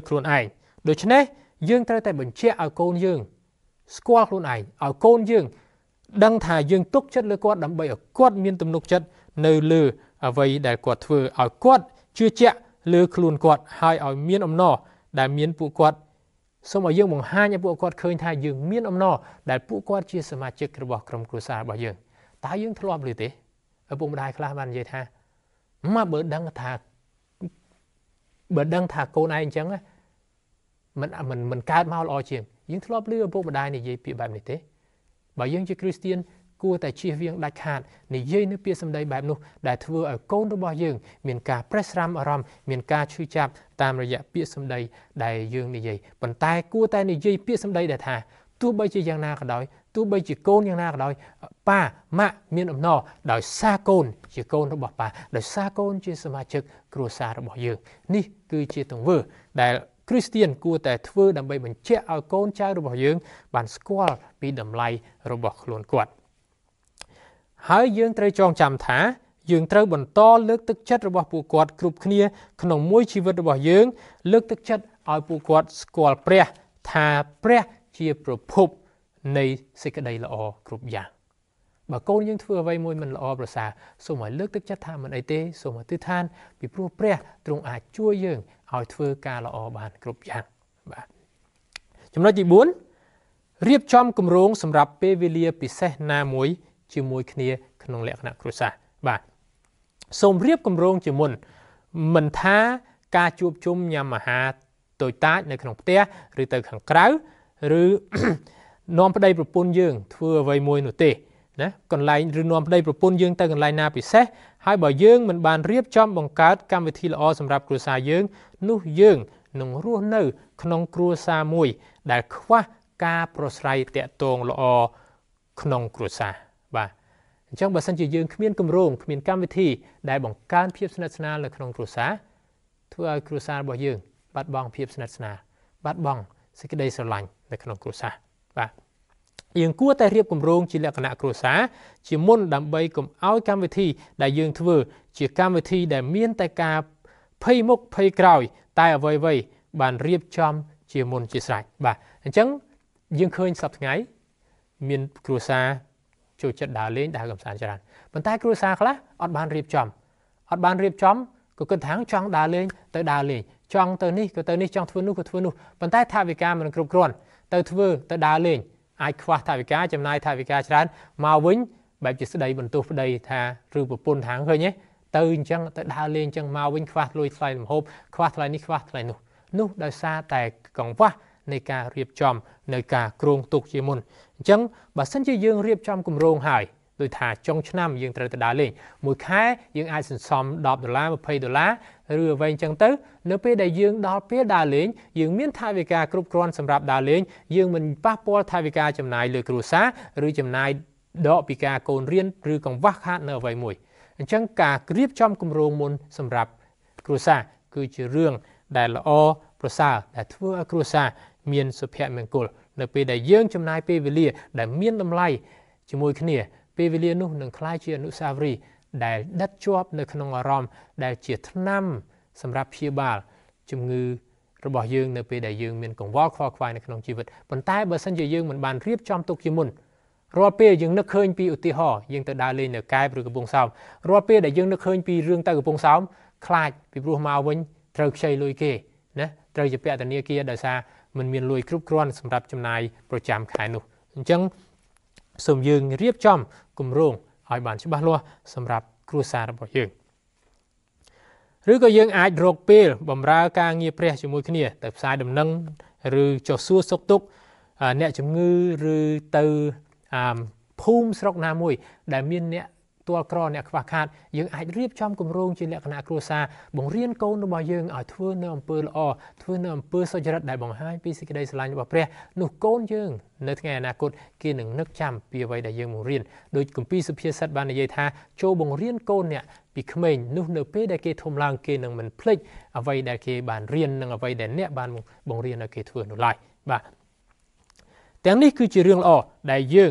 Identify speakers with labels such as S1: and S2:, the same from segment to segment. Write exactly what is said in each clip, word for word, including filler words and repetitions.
S1: ខ្លួនឯងដូច្នេះយើងត្រូវតែបញ្ជាក់ឲ្យកូនយើងស្គាល់ខ្លួនឯងឲ្យកូនយើងដឹងថាយើងទុកចិត្តលើគាត់ដើម្បីឲ្យគាត់មានទំនុកចិត្តនៅលើអ្វីដែលគាត់ធ្វើឲ្យគាត់ជឿជាក់លើខ្លួនគាត់ហើយឲ្យមានអំណរដែលមានពួកគាត់សូមឲ្យយើងបង្ហាញឲ្យពួកគាត់ឃើញថាយើងមានអំណរដែលពួកគាត់ជាសមាជិករបស់ក្រុមគ្រួសាររបស់យើងតើយើងធ្លាប់ឬទេឪពុកម្ដាយខ្លះបាននិយាយថាមកបើដឹងថាបើដឹងថាកូនឯងអញ្ចឹងមិនមិនមិនកើតមកល្អជាងយើងធ្លាប់ឮឪពុកម្ដាយនិយាយពាក្យបែបនេះទេបើយើងជាគ្រីស្ទានគួរតែជៀសវាងដាច់ខាតនិយាយនៅពាក្យសម្ដីបែបនោះដែលធ្វើឲ្យកូនរបស់យើងមានការប្រេះស្រាំអារម្មណ៍មានការឈឺចាប់តាមរយៈពាក្យសម្ដីដែលយើងនិយាយប៉ុន្តែគួរតែនិយាយពាក្យសម្ដីដែលថាទោះបីជាយ៉ាងណាក៏ដោយទោះបីជាកូនយ៉ាងណាក៏ដោយប៉ាម៉ាក់មានអំណរដោយសារកូនជាកូនរបស់ប៉ាដោយសារកូនជាសមាជិកគ្រួសាររបស់យើងនេះគឺជាទង្វើដែលគ្រីស្ទានគួរតែធ្វើដើម្បីបញ្ជាក់ឲ្យកូនចៅរបស់យើងបានស្គាល់ពីតម្លៃរបស់ខ្លួនគាត់ហើយយើងត្រូវចងចាំថាយើងត្រូវបន្តលើកទឹកចិត្តរបស់ពួកគាត់គ្រប់គ្នាក្នុងមួយជីវិតរបស់យើងលើកទឹកចិត្តឲ្យពួកគាត់ស្គាល់ព្រះថាព្រះជាប្រភពនៃសេចក្តីល្អគ្រប់យ៉ាងបើកូនយើងធ្វើអ្វីមួយមិនល្អប្រសើរសូមឲ្យលើកទឹកចិត្តថាមិនអីទេសូមអធិដ្ឋានពីព្រោះព្រះទ្រង់អាចជួយយើងឲ្យធ្វើការល្អបានគ្រប់យ៉ាងបាទចំណុចទីបួនរៀបចំគម្រោងសម្រាប់ពេលវេលាពិសេសណាមួយជាមួយគ្នាក្នុងលក្ខណៈគ្រួសារបាទសូមរៀបគម្រោងជាមុនមិនថាការជួបជុំញ៉ាំអាហារតូចតាចនៅក្នុងផ្ទះឬទៅខាងក្រៅឬនាំប្តីប្រពន្ធយើងធ្វើអ្វីមួយនោះទេណាកន្លែងឬនាំប្តីប្រពន្ធយើងទៅកន្លែងណាពិសេសហើយបើយើងមិនបានរៀបចំបង្កើតកម្មវិធីល្អសម្រាប់គ្រួសារយើងនោះយើងនឹងរស់នៅក្នុងគ្រួសារមួយដែលខ្វះការប្រស្រ័យតាក់ទងល្អក្នុងគ្រួសារបាទអញ្ចឹងបើសិនជាយើងគ្មានគម្រោងគ្មានកម្មវិធីដែលបង្កើនភាពស្និទ្ធស្នាលនៅក្នុងគ្រួសារធ្វើឲ្យគ្រួសាររបស់យើងបាត់បង់ភាពស្និទ្ធស្នាលបាត់បង់សេចក្តីស្រឡាញ់នៅក្នុងគ្រួសារបាទយើងគួរតែរៀបគម្រោងជាលក្ខណៈគ្រួសារជាមុនដើម្បីកុំឲ្យកម្មវិធីដែលយើងធ្វើជាកម្មវិធីដែលមានតែការភ័យមុខភ័យក្រោយតែអ្វីៗបានរៀបចំជាមុនជាស្រេចបាទអញ្ចឹងយើងឃើញសប្តាហ៍ថ្ងៃមានគ្រួសារចូលចិត្តដើរលេងដើរកម្សាន្តច្រើនប៉ុន្តែគ្រួសារខ្លះអត់បានរៀបចំអត់បានរៀបចំក៏គិតថាចង់ដើរលេងទៅដើរលេងចង់ទៅនេះក៏ទៅនេះចង់ធ្វើនោះក៏ធ្វើនោះប៉ុន្តែថវិកាមិនគ្រប់គ្រាន់ទៅធ្វើទៅដើរលេងអាចខ្វះថវិកាចំណាយថវិកាច្រើនមកវិញបែបជាស្ដីបន្ទោសប្តីថាឬប្រពន្ធថាឃើញទេទៅអញ្ចឹងទៅដើរលេងអញ្ចឹងមកវិញខ្វះលុយថ្លៃម្ហូបខ្វះថ្លៃនេះខ្វះថ្លៃនោះនោះដោយសារតែកង្វះនៃការរៀបចំនៅការគ្រោងទុកជាមុនអញ្ចឹងបើសិនជាយើងរៀបចំគម្រោងហើយដូចថាចុងឆ្នាំយើងត្រូវទៅដើរលេងមួយខែយើងអាចសន្សំដប់ដុល្លារ20ដុល្លារឬអ្វីអញ្ចឹងទៅនៅពេលដែលយើងដល់ពេលដើរលេងយើងមានថវិកាគ្រប់គ្រាន់សម្រាប់ដើរលេងយើងមិនប៉ះពាល់ថវិកាចំណាយលើគ្រួសារឬចំណាយដកពីការកូនរៀនឬកង្វះខាតនៅអ្វីមួយអញ្ចឹងការរៀបចំគម្រោងមុនសម្រាប់គ្រួសារគឺជារឿងដែលល្អប្រសើរដែលធ្វើឲ្យគ្រួសារមានសុភមង្គលនៅពេលដែលយើងចំណាយពេលវេលាដែលមានតម្លៃជាមួយគ្នាពេលវេលានោះនឹងក្លាយជាអនុស្សាវរីយ៍ដែលដិតជាប់នៅក្នុងអារម្មណ៍ដែលជាថ្នាំសម្រាប់ព្យាបាលជំងឺរបស់យើងនៅពេលដែលយើងមានកង្វល់ខ្វល់ខ្វាយនៅក្នុងជីវិតប៉ុន្តែបើសិនជាយើងមិនបានរៀបចំទុកជាមុនរាល់ពេលយើងនឹកឃើញពីឧទាហរណ៍យើងទៅដើរលេងនៅកែបឬកំពង់សោមរាល់ពេលដែលយើងនឹកឃើញពីរឿងទៅកំពង់សោមខ្លាចពីព្រោះមកវិញត្រូវខ្ចីលុយគេណាត្រូវជាពាក់ធនាគារដោយសារមិនមានលុយគ្រប់គ្រាន់សម្រាប់ចំណាយប្រចាំខែនោះអញ្ចឹងសូមយើងរៀបចំគម្រោងឲ្យបានច្បាស់លាស់សម្រាប់គ្រួសាររបស់យើងឬក៏យើងអាចរកពេលបម្រើការងារព្រះជាមួយគ្នាទៅផ្សាយដំណឹងឬចុះសួរសុខទុក្ខអ្នកជំងឺឬទៅភូមិស្រុកណាមួយដែលមានអ្នកទាល់ក្រអ្នកខ្វះខាតយើងអាចរៀបចំគម្រោងជាលក្ខណៈគ្រួសារបង្រៀនកូនរបស់យើងឲ្យធ្វើនៅអំពើល្អធ្វើនៅអំពើសុចរិតដែលបង្ហាញពីសេចក្តីស្រឡាញ់របស់ព្រះនោះកូនយើងនៅថ្ងៃអនាគតគេនឹងនឹកចាំពីអ្វីដែលយើងបង្រៀនដោយគម្ពីរសុភាសិតបាននិយាយថាចូលបង្រៀនកូនអ្នកពីក្មេងនោះនៅពេលដែលគេធំឡើងគេនឹងមិនភ្លេចអ្វីដែលគេបានរៀននិងអ្វីដែលអ្នកបានបង្រៀនឲ្យគេធ្វើនោះឡើយបាទទាំងនេះគឺជារឿងល្អដែលយើង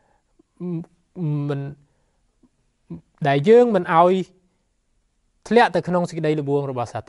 S1: មិនដែលយើងមិនឲ្យធ្លាក់ទៅក្នុងសេចក្តីល្បួងរបស់សាតាំង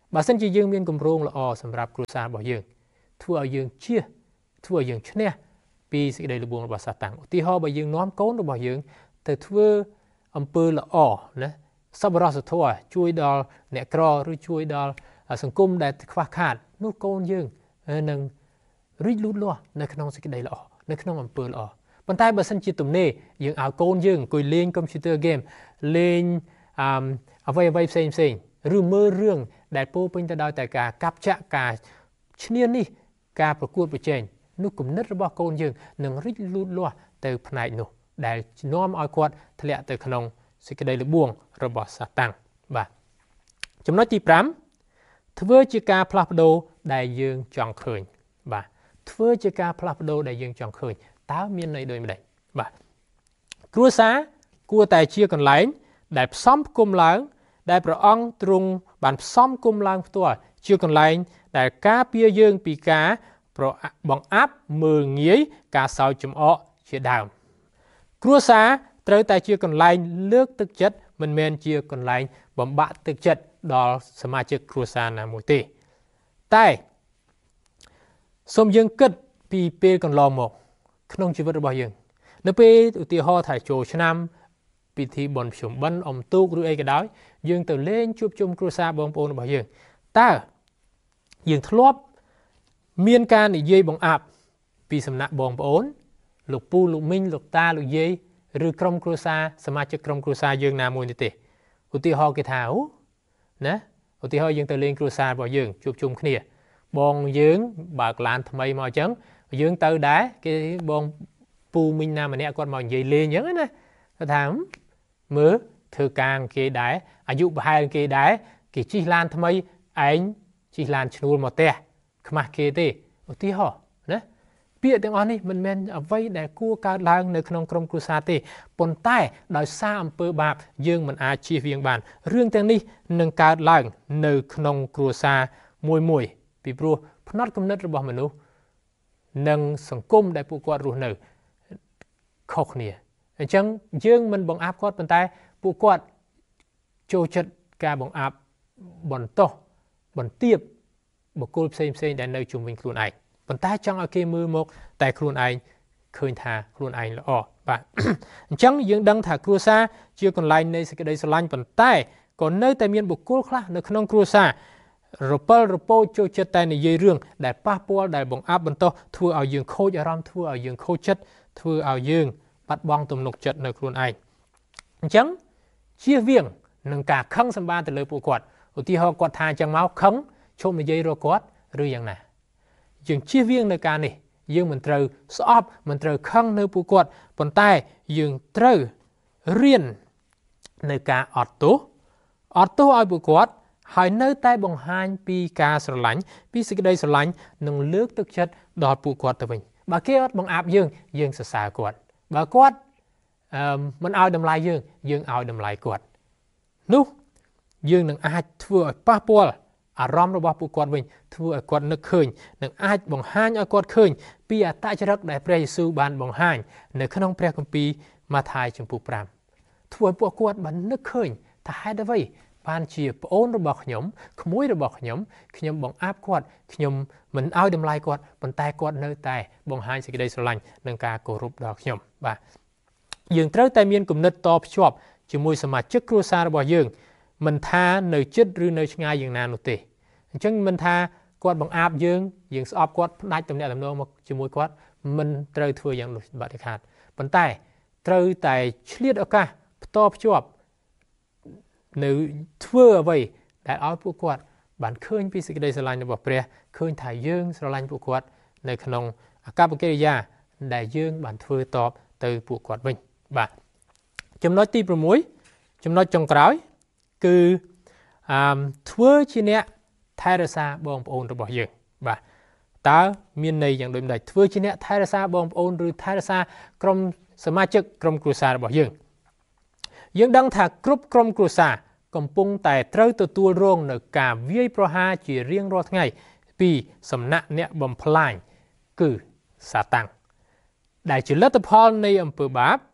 S1: បើសិនជាយើងមានគម្រោងល្អសម្រាប់គ្រួសាររបស់យើងធ្វើឲ្យយើងជៀសធ្វើឲ្យយើងឈ្នះពីសេចក្តីល្បួងរបស់សាតាំងឧទាហរណ៍បើយើងនាំកូនរបស់យើងទៅធ្វើអំពើល្អណាសប្បុរសធម៌ជួយដល់អ្នកក្រឬជួយដល់សង្គមដែលខ្វះខាតនោះកូនយើងនឹងរីកលូតលាស់នៅក្នុងសេចក្តីល្អនៅក្នុងអំពើល្អប៉ុន្តែបើសិនជាទំនេរយើងឲ្យកូនយើងអង្គុយលេង computer game លេងអឺអ្វីអ្វីផ្សេងផ្សេងឬមើលរឿងដែលពោពេញទៅដោយតែការកាប់ចាក់ការឈ្នានីសការប្រកួតប្រជែងនោះគំនិតរបស់កូនយើងនឹងរីកលូតលាស់ទៅផ្នែកនោះដែលនាំឲ្យគាត់ធ្លាក់ទៅក្នុងសេចក្តីល្បួងរបស់សាតាំងបាទចំណុចទីប្រាំធ្វើជាការផ្លាស់ប្ដូរដែលយើងចង់ឃើញបាទធ្វើជាការផ្លាស់ប្ដូរដែលយើងចង់ឃើញតើមានន័យដូចម្ដេចបាទគ្រួសារគួរតែជាកន្លែងដែលផ្សំផ្គុំឡើងដែលព្រះអង្គទ្រង់បានផ្សំគុំឡើងផ្ទាល់ជាកន្លែងដែលការពារយើងពីការបង្អាប់មើលងាយការសើចចំអកជាដើមគ្រួសារត្រូវតែជាកន្លែងលើកទឹកចិត្តមិនមែនជាកន្លែងបំបាក់ទឹកចិត្តដល់សមាជិកគ្រួសារណាមួយទេតែសូមយើងគិតពីពេលកន្លងមកក្នុងជីវិតរបស់យើងនៅពេលឧទាហរណ៍ថាចូលឆ្នាំពិធីបុណ្យភ្ជុំបិណ្ឌអុំទូកឬអីក៏ដោយយើងទៅលេងជួបជុំគ្រួសារបងប្អូនរបស់យើងតើយើងធ្លាប់មានការនិយាយបង្អាប់ពីសំណាក់បងប្អូនលោកពូលោកមីងលោកតាលោកយាយឬក្រុមគ្រួសារសមាជិកក្រុមគ្រួសារយើងណាមួយនេះទេឧទាហរណ៍គេថាអូណាឧទាហរណ៍យើងទៅលេងគ្រួសាររបស់យើងជួបជុំគ្នាបងយើងបើកឡានថ្មីមកអញ្ចឹងយើងទៅដែរគេបងពូមីងណាម្នាក់គាត់មកនិយាយលេងអញ្ចឹងណាគាត់ថាមើលធ្វើការគេដែរអាយុប្រហែលគេដែរគេជិះឡានថ្មីឯងជិះឡានឈ្នួលមកផ្ទះខ្មាស់គេទេឧទាហរណ៍ណាពាក្យទាំងអស់នេះមិនមែនអ្វីដែលគួរកើតឡើងនៅក្នុងក្រុមគ្រួសារទេប៉ុន្តែដោយសារអំពើបាបយើងមិនអាចជៀសវាងបានរឿងទាំងនេះនឹងកើតឡើងនៅក្នុងគ្រួសារមួយមួយពីព្រោះផ្នត់គំនិតរបស់មនុស្សនិងសង្គមដែលពួកគាត់រស់នៅខុសគ្នាអញ្ចឹងយើងមិនបង្អាប់គាត់ប៉ុន្តែពួកគាត់ចូលចិត្តការបង្អាប់បន្តោះបន្ទាបបុគ្គលផ្សេងផ្សេងដែលនៅជុំវិញខ្លួនឯងប៉ុន្តែចង់ឲ្យគេមើលមកតែខ្លួនឯងឃើញថាខ្លួនឯងល្អបាទអញ្ចឹងយើងដឹងថាគ្រួសារជាកន្លែងនៃសេចក្តីស្រឡាញ់ប៉ុន្តែក៏នៅតែមានបុគ្គលខ្លះនៅក្នុងគ្រួសាររពិលរពោចចូលចិត្តតែនិយាយរឿងដែលប៉ះពាល់ដែលបង្អាប់បន្តោះធ្វើឲ្យយើងខូចអារម្មណ៍ធ្វើឲ្យយើងខូចចិត្តធ្វើឲ្យយើងបាត់បង់ទំនុកចិត្តនៅខ្លួនឯងអញ្ចឹងជៀសវាងនឹងការខឹងសម្បារទៅលើពួកគាត់ឧទាហរណ៍គាត់ថាអញ្ចឹងមកខឹងឈប់និយាយរកគាត់ឬយ៉ាងណាយើងជៀសវាងនៅការនេះយើងមិនត្រូវស្អប់មិនត្រូវខឹងនៅពួកគាត់ប៉ុន្តែយើងត្រូវរៀននៅការអត់ទោសអត់ទោសឲ្យពួកគាត់ហើយនៅតែបង្ហាញពីការស្រឡាញ់ពីសេចក្តីស្រឡាញ់និងលើកទឹកចិត្តដល់ពួកគាត់ទៅវិញបើគេអត់បង្អាប់យើងយើងសរសើរគាត់បើគាត់អឺមិនឲ្យតម្លៃយើងយើងឲ្យតម្លៃគាត់នោះយើងនឹងអាចធ្វើឲ្យប៉ះពាល់អារម្មណ៍របស់ពួកគាត់វិញធ្វើឲ្យគាត់នឹកឃើញនិងអាចបង្ហាញឲ្យគាត់ឃើញពីអត្តចរិតដែលព្រះយេស៊ូវបានបង្ហាញនៅក្នុងព្រះគម្ពីរម៉ាថាយចំពោះប្រាំធ្វើឲ្យពួកគាត់បាននឹកឃើញថាហេតុអ្វីបានជាប្អូនរបស់ខ្ញុំក្មួយរបស់ខ្ញុំខ្ញុំបង្អាប់គាត់ខ្ញុំមិនឲ្យតម្លៃគាត់ប៉ុន្តែគាត់នៅតែបង្ហាញសេចក្តីស្រឡាញ់និងការគោរពដល់ខ្ញុំបាទយើងត្រូវតែមានគំនិតតភ្ជាប់ជាមួយសមាជិកគ្រួសាររបស់យើងមិនថានៅជិតឬនៅឆ្ងាយយ៉ាងណានោះទេអញ្ចឹងមិនថាគាត់បង្អាប់យើងយើងស្អប់គាត់ផ្ដាច់ទំនាក់ទំនងមកជាមួយគាត់មិនត្រូវធ្វើយ៉ាងនោះបាត់ខាតប៉ុន្តែត្រូវតែឆ្លៀតឱកាសផ្ទាល់ភ្ជាប់នៅធ្វើអ្វីដែលឲ្យពួកគាត់បានឃើញពីសេចក្តីស្រឡាញ់របស់ព្រះឃើញថាយើងស្រឡាញ់ពួកគាត់នៅក្នុងអាកប្បកិរិយាដែលយើងបានធ្វើតបទៅពួកគាត់វិញបាទចំណុចទីប្រាំមួយចំណុចចុងក្រោយគឺអឺធ្វើជាអ្នកថែរក្សាបងប្អូនរបស់យើងបាទតើមានន័យយ៉ាងដូចម្តេចធ្វើជាអ្នកថែរក្សាបងប្អូនឬថែរក្សាក្រុមសមាជិកក្រុមគ្រួសាររបស់យើងយើងដឹងថាគ្រប់ក្រុមគ្រួសារកំពុងតែត្រូវទទួលរងនឹងការវាយប្រហារជារៀងរាល់ថ្ងៃពីសំណាក់អ្នកបំផ្លាញគឺសាតាំងដែលជាលទ្ធផលនៃអំពើបាប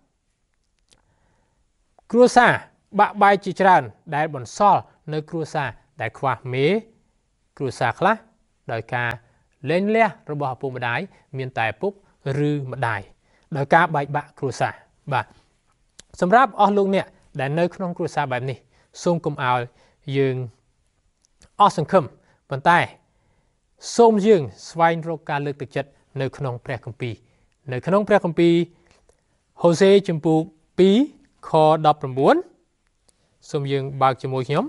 S1: គ្រួសារបាក់បែកជាច្រើនដែលបន្សល់នៅគ្រួសារដែលខ្វះមេគ្រួសារខ្លះដោយការលែងលះរបស់ឪពុកម្ដាយមានតែឪពុកឬម្ដាយដោយការបែកបាក់គ្រួសារបាទសម្រាប់អស់លោកអ្នកដែលនៅក្នុងគ្រួសារបែបនេះសូមកុំឲ្យយើងអស់សង្ឃឹមប៉ុន្តែសូមយើងស្វែងរកការលើកទឹកចិត្តនៅក្នុងព្រះគម្ពីរនៅក្នុងព្រះគម្ពីរហូសេជំពូកពីរខដប់ប្រាំបួនសូមយើងបើកជាមួយខ្ញុំ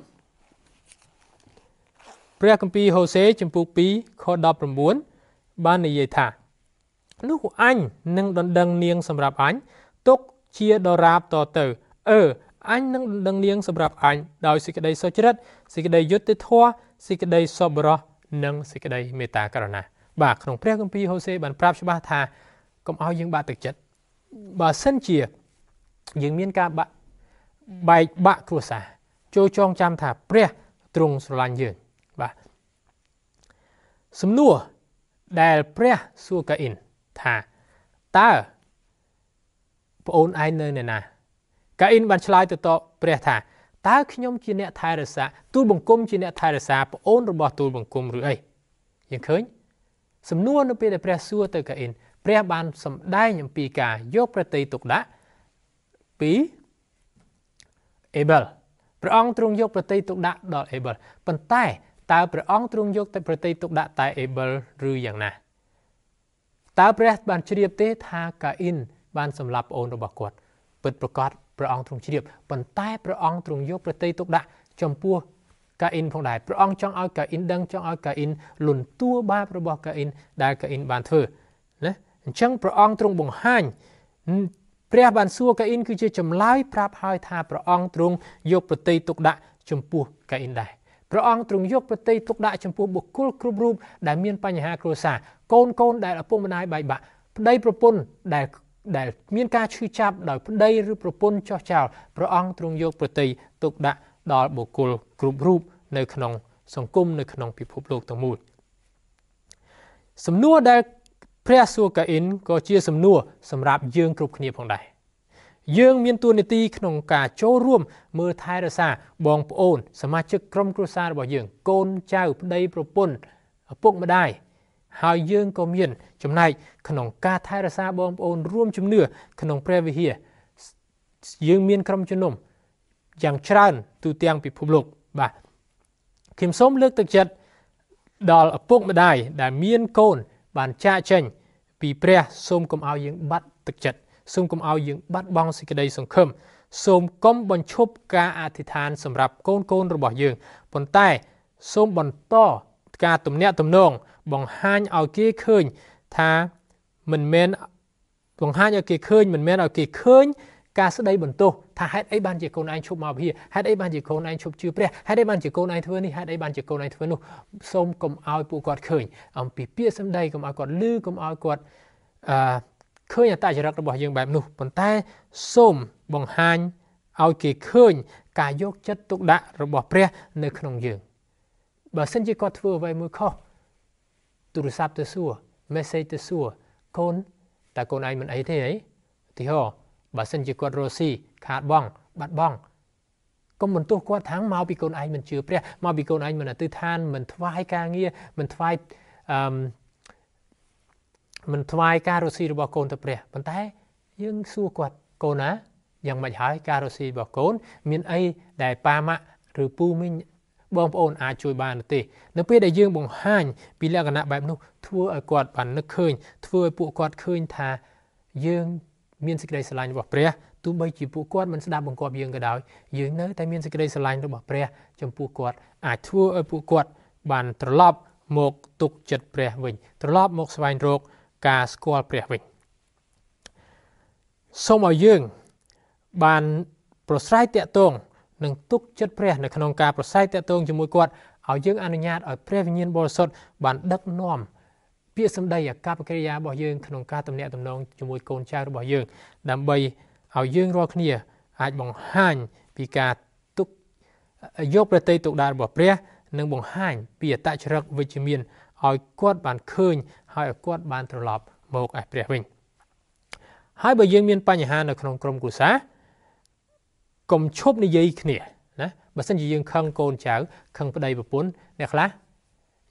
S1: ព្រះគម្ពីរហូសេជំពូកពីរខដប់ប្រាំបួនបាននិយាយថានោះអញនឹងដណ្ដឹងនាងសម្រាប់អញទុកជាដរាបតទៅអឺអញនឹងដណ្ដឹងនាងសម្រាប់អញដោយសេចក្តីសុចរិតសេចក្តីយុត្តិធម៌សេចក្តីសប្បុរសនិងសេចក្តីមេត្តាករុណាបាទក្នុងព្រះគម្ពីរហូសេបានប្រាប់ច្បាស់ថាកុំឲ្យយើងបាក់ទឹកចិត្តបើសិនជាយើងមានការបាក់បែកបាក់គ្រួសារចូលចងចាំថាព្រះទ្រង់ស្រឡាញ់យើងបាទសំណួរដែលព្រះសួរកាអ៊ីនថាតើប្អូនឯងនៅនៅណាកាអ៊ីនបានឆ្លើយទៅតបព្រះថាតើខ្ញុំជាអ្នកថែរក្សាទូលបង្គំជាអ្នកថែរក្សាប្អូនរបស់ទូលបង្គំឬអីយើងឃើញសំណួរនៅពេលដែលព្រះសួរទៅកាអ៊ីនព្រះបានសម្ដែងអំពីការយកប្រតិទុកដាក់ពីអេប៊ែលព្រះអង្គទ្រង់យកប្រតិទុកដាក់ដល់អេប៊ែលប៉ុន្តែតើព្រះអង្គទ្រង់យកតែប្រតិទុកដាក់តែអេប៊ែលឬយ៉ាងណាតើព្រះបានជ្រាបទេថាកាអ៊ីនបានសម្លាប់ប្អូនរបស់គាត់ពិតប្រាកដព្រះអង្គទ្រង់ជ្រាបប៉ុន្តែព្រះអង្គទ្រង់យកប្រតិទុកដាក់ចំពោះកាអ៊ីនផងដែរព្រះអង្គចង់ឲ្យកាអ៊ីនដឹងចង់ឲ្យកាអ៊ីនលន់តួបាបរបស់កាអ៊ីនដែលកាអ៊ីនបានធ្វើណាអញ្ចឹងព្រះអង្គទ្រង់បង្ហាញព្រះបានសួរកាអ៊ីនគឺជាចម្លើយប្រាប់ហើយថាព្រះអង្គទ្រង់យកប្រតិទុកដាក់ចំពោះកាអ៊ីនដែរព្រះអង្គទ្រង់យកប្រតិទុកដាក់ចំពោះបុគ្គលគ្រប់រូបដែលមានបញ្ហាគ្រួសារកូនកូនដែលឪពុកម្ដាយបែកបាក់ប្តីប្រពន្ធដែលដែលមានការឈឺចាប់ដោយប្តីឬប្រពន្ធចោះចោលព្រះអង្គទ្រង់យកប្រតិទុកដាក់ដល់បុគ្គលគ្រប់រូបនៅក្នុងសង្គមនៅក្នុងពិភពលោកទាំងមូលសំណួរដែលព្រះសួរកាអ៊ីនក៏ជាសំណួរសម្រាប់យើងគ្រប់គ្នាផងដែរយើងមានតួនាទីក្នុងការចូលរួមមើលថែរក្សាបងប្អូនសមាជិកក្រុមគ្រួសាររបស់យើងកូនចៅប្តីប្រពន្ធឪពុកម្ដាយហើយយើងក៏មានចំណែកក្នុងការថែរក្សាបងប្អូនរួមជំនឿក្នុងព្រះវិហារយើងមានក្រុមជំនុំយ៉ាងច្រើនទូទាំងពិភពលោកបាទខ្ញុំសូមលើកទឹកចិត្តដល់ឪពុកម្ដាយដែលមានកូនបានចាកចេញពីព្រះសូមកុំឲ្យយើងបាត់ទឹកចិត្តសូមកុំឲ្យយើងបាត់បង់សេចក្តីសង្ឃឹមសូមកុំបញ្ឈប់ការអធិដ្ឋានសម្រាប់កូនកូនរបស់យើងប៉ុន្តែសូមបន្តការទំនាក់ទំនងបង្ហាញឲ្យគេឃើញថាមិនមែនបង្ហាញឲ្យគេឃើញមិនមែនឲ្យគេឃើញការស្ដីបន្ទោសថាហេតុអីបានជាកូនឯងឈប់មកវិហារហេតុអីបានជាកូនឯងឈប់ជឿព្រះហេតុអីបានជាកូនឯងធ្វើនេះហេតុអីបានជាកូនឯងធ្វើនោះសូមកុំឲ្យពួកគាត់ឃើញអំពីពាក្យសម្ដីកុំឲ្យគាត់ឮកុំឲ្យគាត់អឺឃើញអត្តចរិតរបស់យើងបែបនោះប៉ុន្តែសូមបង្ហាញឲ្យគេឃើញការយកចិត្តទុកដាក់របស់ព្រះនៅក្នុងយើងបើសិនជាគាត់ធ្វើអ្វីមួយខុសទូរស័ព្ទទៅសួរ message ទៅសួរកូនតើកូនឯងមិនអីទេអីទីហោបើសិនជាគាត់រស់ស៊ីខាតបង់បាត់បង់កុំបន្ទោសគាត់ថាមកពីកូនឯងមិនជឿព្រះមកពីកូនឯងមិនអធិដ្ឋានមិនថ្វាយការងារមិនថ្វាយអឺមិនថ្វាយការរស់ស៊ីរបស់កូនទៅព្រះប៉ុន្តែយើងសួរគាត់កូនណាយ៉ាងម៉េចហើយការរស់ស៊ីរបស់កូនមានអីដែលប៉ាម៉ាក់ឬពូមីងបងប្អូនអាចជួយបានទេនៅពេលដែលយើងបង្ហាញពីលក្ខណៈបែបនោះធ្វើឲ្យគាត់បាននឹកឃើញធ្វើឲ្យពួកគាត់ឃើញថាយើងមានសេចក្តីស្រឡាញ់របស់ព្រះទោះបីជាពួកគាត់មិនស្ដាប់បង្គាប់យើងក៏ដោយយើងនៅតែមានសេចក្តីស្រឡាញ់របស់ព្រះចំពោះគាត់អាចធ្វើឲ្យពួកគាត់បានត្រឡប់មកទុកចិត្តព្រះវិញត្រឡប់មកស្វែងរកការស្គាល់ព្រះវិញសូមឲ្យយើងបានប្រស្រ័យតាក់ទងនឹងទុកចិត្តព្រះនៅក្នុងការប្រស្រ័យតាក់ទងជាមួយគាត់ឲ្យយើងអនុញ្ញាតឲ្យព្រះវិញ្ញាណបរិសុទ្ធបានដឹកនាំពាក្យសម្ដីអាកប្បកិរិយារបស់យើងក្នុងការទំនាក់ទំនងជាមួយកូនចៅរបស់យើងដើម្បីឲ្យយើងរាល់គ្នាអាចបង្ហាញពីការទុកយកប្រតិទុកដាក់របស់ព្រះនិងបង្ហាញពីអត្តចរិតវិជ្ជមានឲ្យគាត់បានឃើញហើយឲ្យគាត់បានត្រឡប់មកឯព្រះវិញហើយបើយើងមានបញ្ហានៅក្នុងក្រុមគ្រួសារកុំឈប់និយាយគ្នាណាបើមិនជាយើងខឹងកូនចៅខឹងប្តីប្រពន្ធអ្នកខ្លះ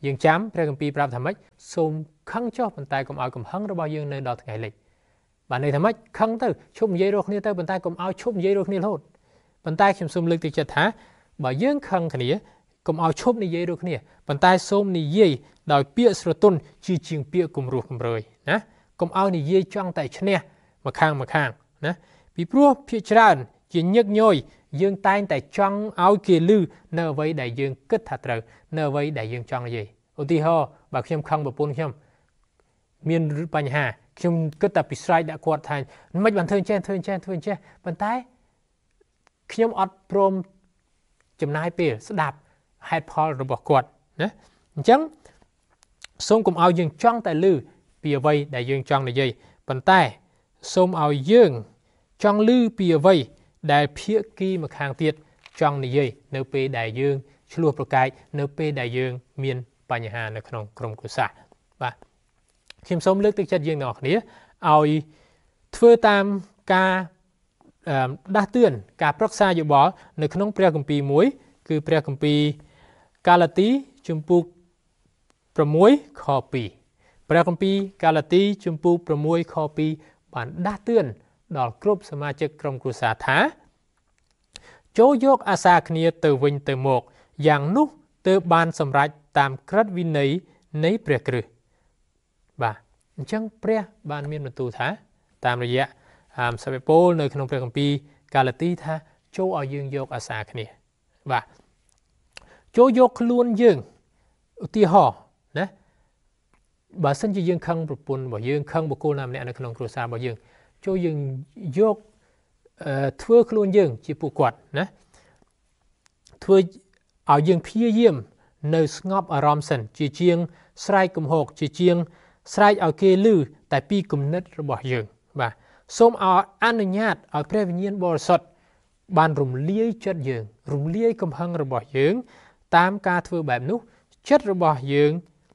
S1: យើងចាំព្រះគម្ពីរប្រាប់ថាម៉េចសូមខឹងចុះប៉ុន្តែកុំឲ្យកំហឹងរបស់យើងនៅដល់ថ្ងៃលិចបាទន័យថាម៉េចខឹងទៅឈប់និយាយរកគ្នាទៅប៉ុន្តែកុំឲ្យឈប់និយាយរកគ្នារហូតប៉ុន្តែខ្ញុំសូមលើកទឹកចិត្តថាបើយើងខឹងគ្នាកុំឲ្យឈប់និយាយរកគ្នាប៉ុន្តែសូមនិយាយដោយពាក្យស្រទន់ជាជាងពាក្យគំរោះគំរើយណាកុំឲ្យនិយាយចង់តែឈ្នះម្ខាងម្ខាងណាពីព្រោះភាគច្រើនជាញឹកញយយើងតែងតែចង់ឲ្យគេឮនៅអ្វីដែលយើងគិតថាត្រូវនៅអ្វីដែលយើងចង់និយាយឧទាហរណ៍បើខ្ញុំខឹងប្រពន្ធខ្ញុំមានបញ្ហាខ្ញុំគិតតែពីស្រ័យដាក់គាត់ថាមិនបានធ្វើចេះធ្វើចេះធ្វើចេះប៉ុន្តែខ្ញុំអត់ព្រមចំណាយពេលស្ដាប់ហេតុផលរបស់គាត់ណាអញ្ចឹងសូមកុំឲ្យយើងចង់តែឮពីអ្វីដែលយើងចង់និយាយប៉ុន្តែសូមឲ្យយើងចង់ឮពីអ្វីដែលភាគីម្ខាងទៀតចង់និយាយនៅពេលដែលយើងឆ្លោះប្រកែកនៅពេលដែលយើងមានបញ្ហានៅក្នុងក្រុមគ្រួសារបាទខ្ញុំសូមលើកទឹកចិត្តយើងទាំងអស់គ្នាឲ្យធ្វើតាមការដាស់តឿនការប្រឹក្សាយោបល់នៅក្នុងព្រះគម្ពីរមួយគឺព្រះគម្ពីរកាឡាទីជំពូកប្រាំមួយខពីរព្រះគម្ពីរកាឡាទីជំពូកប្រាំមួយខពីរបានដាស់តឿនដល់គ្រប់សមាជិកក្រុមគ្រួសារថាចូលយកអាសាគ្នាទៅវិញទៅមកយ៉ាងនោះទើបបានសម្រេចតាមក្រឹតវិន័យនៃព្រះគ្រឹះបាទអញ្ចឹងព្រះបានមានបន្ទូលថាតាមរយៈសព្វពលនៅក្នុងព្រះគម្ពីរកាឡាទីថាចូលឲ្យយើងយកអាសាគ្នាបាទចូលយកខ្លួនយើងឧទាហរណ៍ណាបើសិនជាយើងខឹងប្រពន្ធរបស់យើងខឹងបុគ្គលណាម្នាក់នៅក្នុងគ្រួសាររបស់យើងចូលយើងយកធ្វើខ្លួនយើងជាពួកគាត់ណាធ្វើឲ្យយើងព្យាយាមនៅស្ងប់អារម្មណ៍សិនជាជាងស្រែកកំហកជាជាងស្រែកឲ្យគេឮតែពីគំនិតរបស់យើងបាទសូមឲ្យអនុញ្ញាតឲ្យព្រះវិញ្ញាណបរិសុទ្ធបានរំលាយចិត្តយើងរំលាយកំហឹងរបស់យើងតាមការធ្វើបែបនោះចិត្តរបស់យើង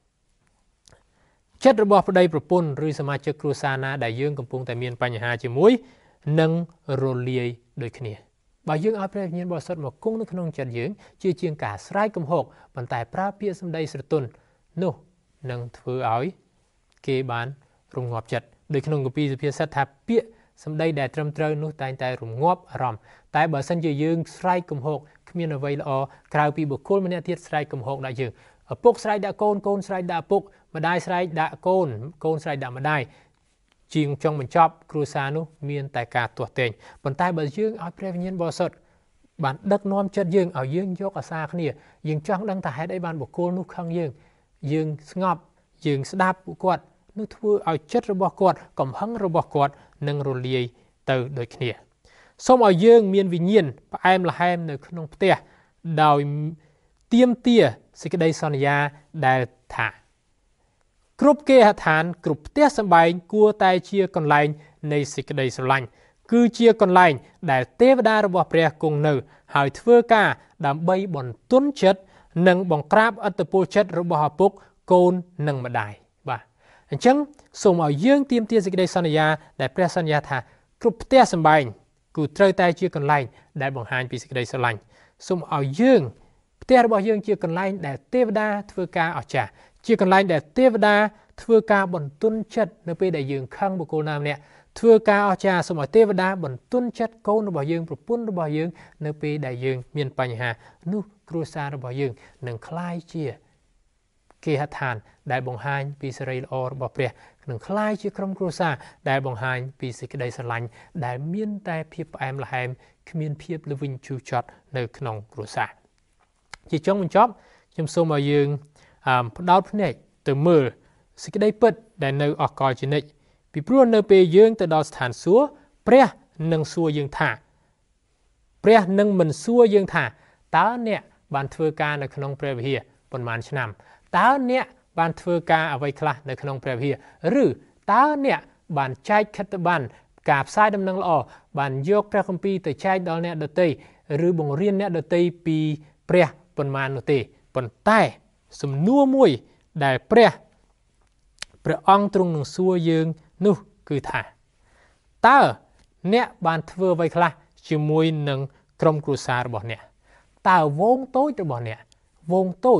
S1: ចិត្តរបស់ប្តីប្រពន្ធឬសមាជិកគ្រួសារណាដែលយើងកំពុងតែមានបញ្ហាជាមួយនឹងរលាយដូចគ្នាបើយើងឲ្យព្រះវិញ្ញាណបរិសុទ្ធមកគង់នៅក្នុងចិត្តយើងជាជាងការស្រែកកំហកប៉ុន្តែប្រើពាក្យសម្ដីស្រទន់នោះនឹងធ្វើឲ្យគេបានរងាប់ចិត្តដោយក្នុងគម្ពីរសុភាសិតថាពាក្យសម្ដីដែលត្រឹមត្រូវនោះតែងតែរងាប់អារម្មណ៍តែបើសិនជាយើងស្រែកកំហកគ្មានអ្វីល្អក្រៅពីបុគ្គលម្នាក់ទៀតស្រែកកំហកដាក់យើងឪពុកស្រែកដាក់កូនកូនស្រែកដាក់ឪពុកម្ដាយស្រែកដាក់កូនកូនស្រែកដាក់ម្ដាយជាងចុងបញ្ចប់គ្រួសារនោះមានតែការទាស់ទែងប៉ុន្តែបើយើងឲ្យព្រះវិញ្ញាណបរិសុទ្ធបានដឹកនាំចិត្តយើងឲ្យយើងយកអាសាគ្នាយើងចង់ដឹងថាហេតុអីបានបុគ្គលនោះខឹងយើងយើងស្ងប់យើងស្ដាប់ពួកគាត់នោះធ្វើឲ្យចិត្តរបស់គាត់កំហឹងរបស់គាត់នឹងរលាយទៅដូចគ្នាសូមឲ្យយើងមានវិញ្ញាណផ្អែមល្ហែមនៅក្នុងផ្ទះដោយទាមទារសេចក្តីសន្យាដែលថាគ្រប់គេហដ្ឋានគ្រប់ផ្ទះសម្បែងគួរតែជាកន្លែងនៃសេចក្តីស្រឡាញ់គឺជាកន្លែងដែលទេវតារបស់ព្រះគង់នៅហើយធ្វើការដើម្បីបន្ទន់ចិត្តនិងបង្ក្រាបឥទ្ធិពលចិត្តរបស់ឪពុកកូននិងម្ដាយបាទអញ្ចឹងសូមឲ្យយើងទាមទារសេចក្តីសន្យាដែលព្រះសន្យាថាគ្រប់ផ្ទះសម្បែងគឺត្រូវតែជាកន្លែងដែលបង្ហាញពីសេចក្តីស្រឡាញ់សូមឲ្យយើងផ្ទះរបស់យើងជាកន្លែងដែលទេវតាធ្វើការអស្ចារ្យជាកន្លែងដែលទេវតាធ្វើការបន្ទន់ចិត្តនៅពេលដែលយើងខឹងបុគ្គលណាម្នាក់ធ្វើការអស្ចារ្យសូមឲ្យទេវតាបន្ទន់ចិត្តកូនរបស់យើងប្រពន្ធរបស់យើងនៅពេលដែលយើងមានបញ្ហានោះគ្រួសាររបស់យើងនឹងក្លាយជាគេហដ្ឋានដែលបង្ហាញពីសេរីល្អរបស់ព្រះនឹងក្លាយជាក្រុមគ្រួសារដែលបង្ហាញពីសេចក្តីស្រឡាញ់ដែលមានតែភាពផ្អែមល្ហែមគ្មានភាពល្វីងជូរចត់នៅក្នុងគ្រួសារជាចុងបញ្ចប់ខ្ញុំសូមឲ្យយើងផ្ដោតភ្នែកទៅមើលសេចក្តីពិតដែលនៅអកលជានិច្ចពីព្រោះនៅពេលយើងទៅដល់ស្ថានសួគ៌ព្រះនឹងសួរយើងថាព្រះនឹងមិនសួរយើងថាតើអ្នកបានធ្វើការនៅក្នុងព្រះវិហារប៉ុន្មានឆ្នាំតើអ្នកបានធ្វើការអ្វីខ្លះនៅក្នុងព្រះវិហារឬតើអ្នកបានចែកខិត្តប័ណ្ណការផ្សាយដំណឹងល្អបានយកព្រះគម្ពីរទៅចែកដល់អ្នកដទៃឬបង្រៀនអ្នកដទៃពីព្រះប៉ុន្មាននោះទេប៉ុន្តែសំណួរមួយដែលព្រះព្រះអង្គទ្រង់នឹងសួរយើងនោះគឺថាតើអ្នកបានធ្វើអ្វីខ្លះជាមួយនឹងក្រុមគ្រួសាររបស់អ្នកតើវងតូចរបស់អ្នកវងតូច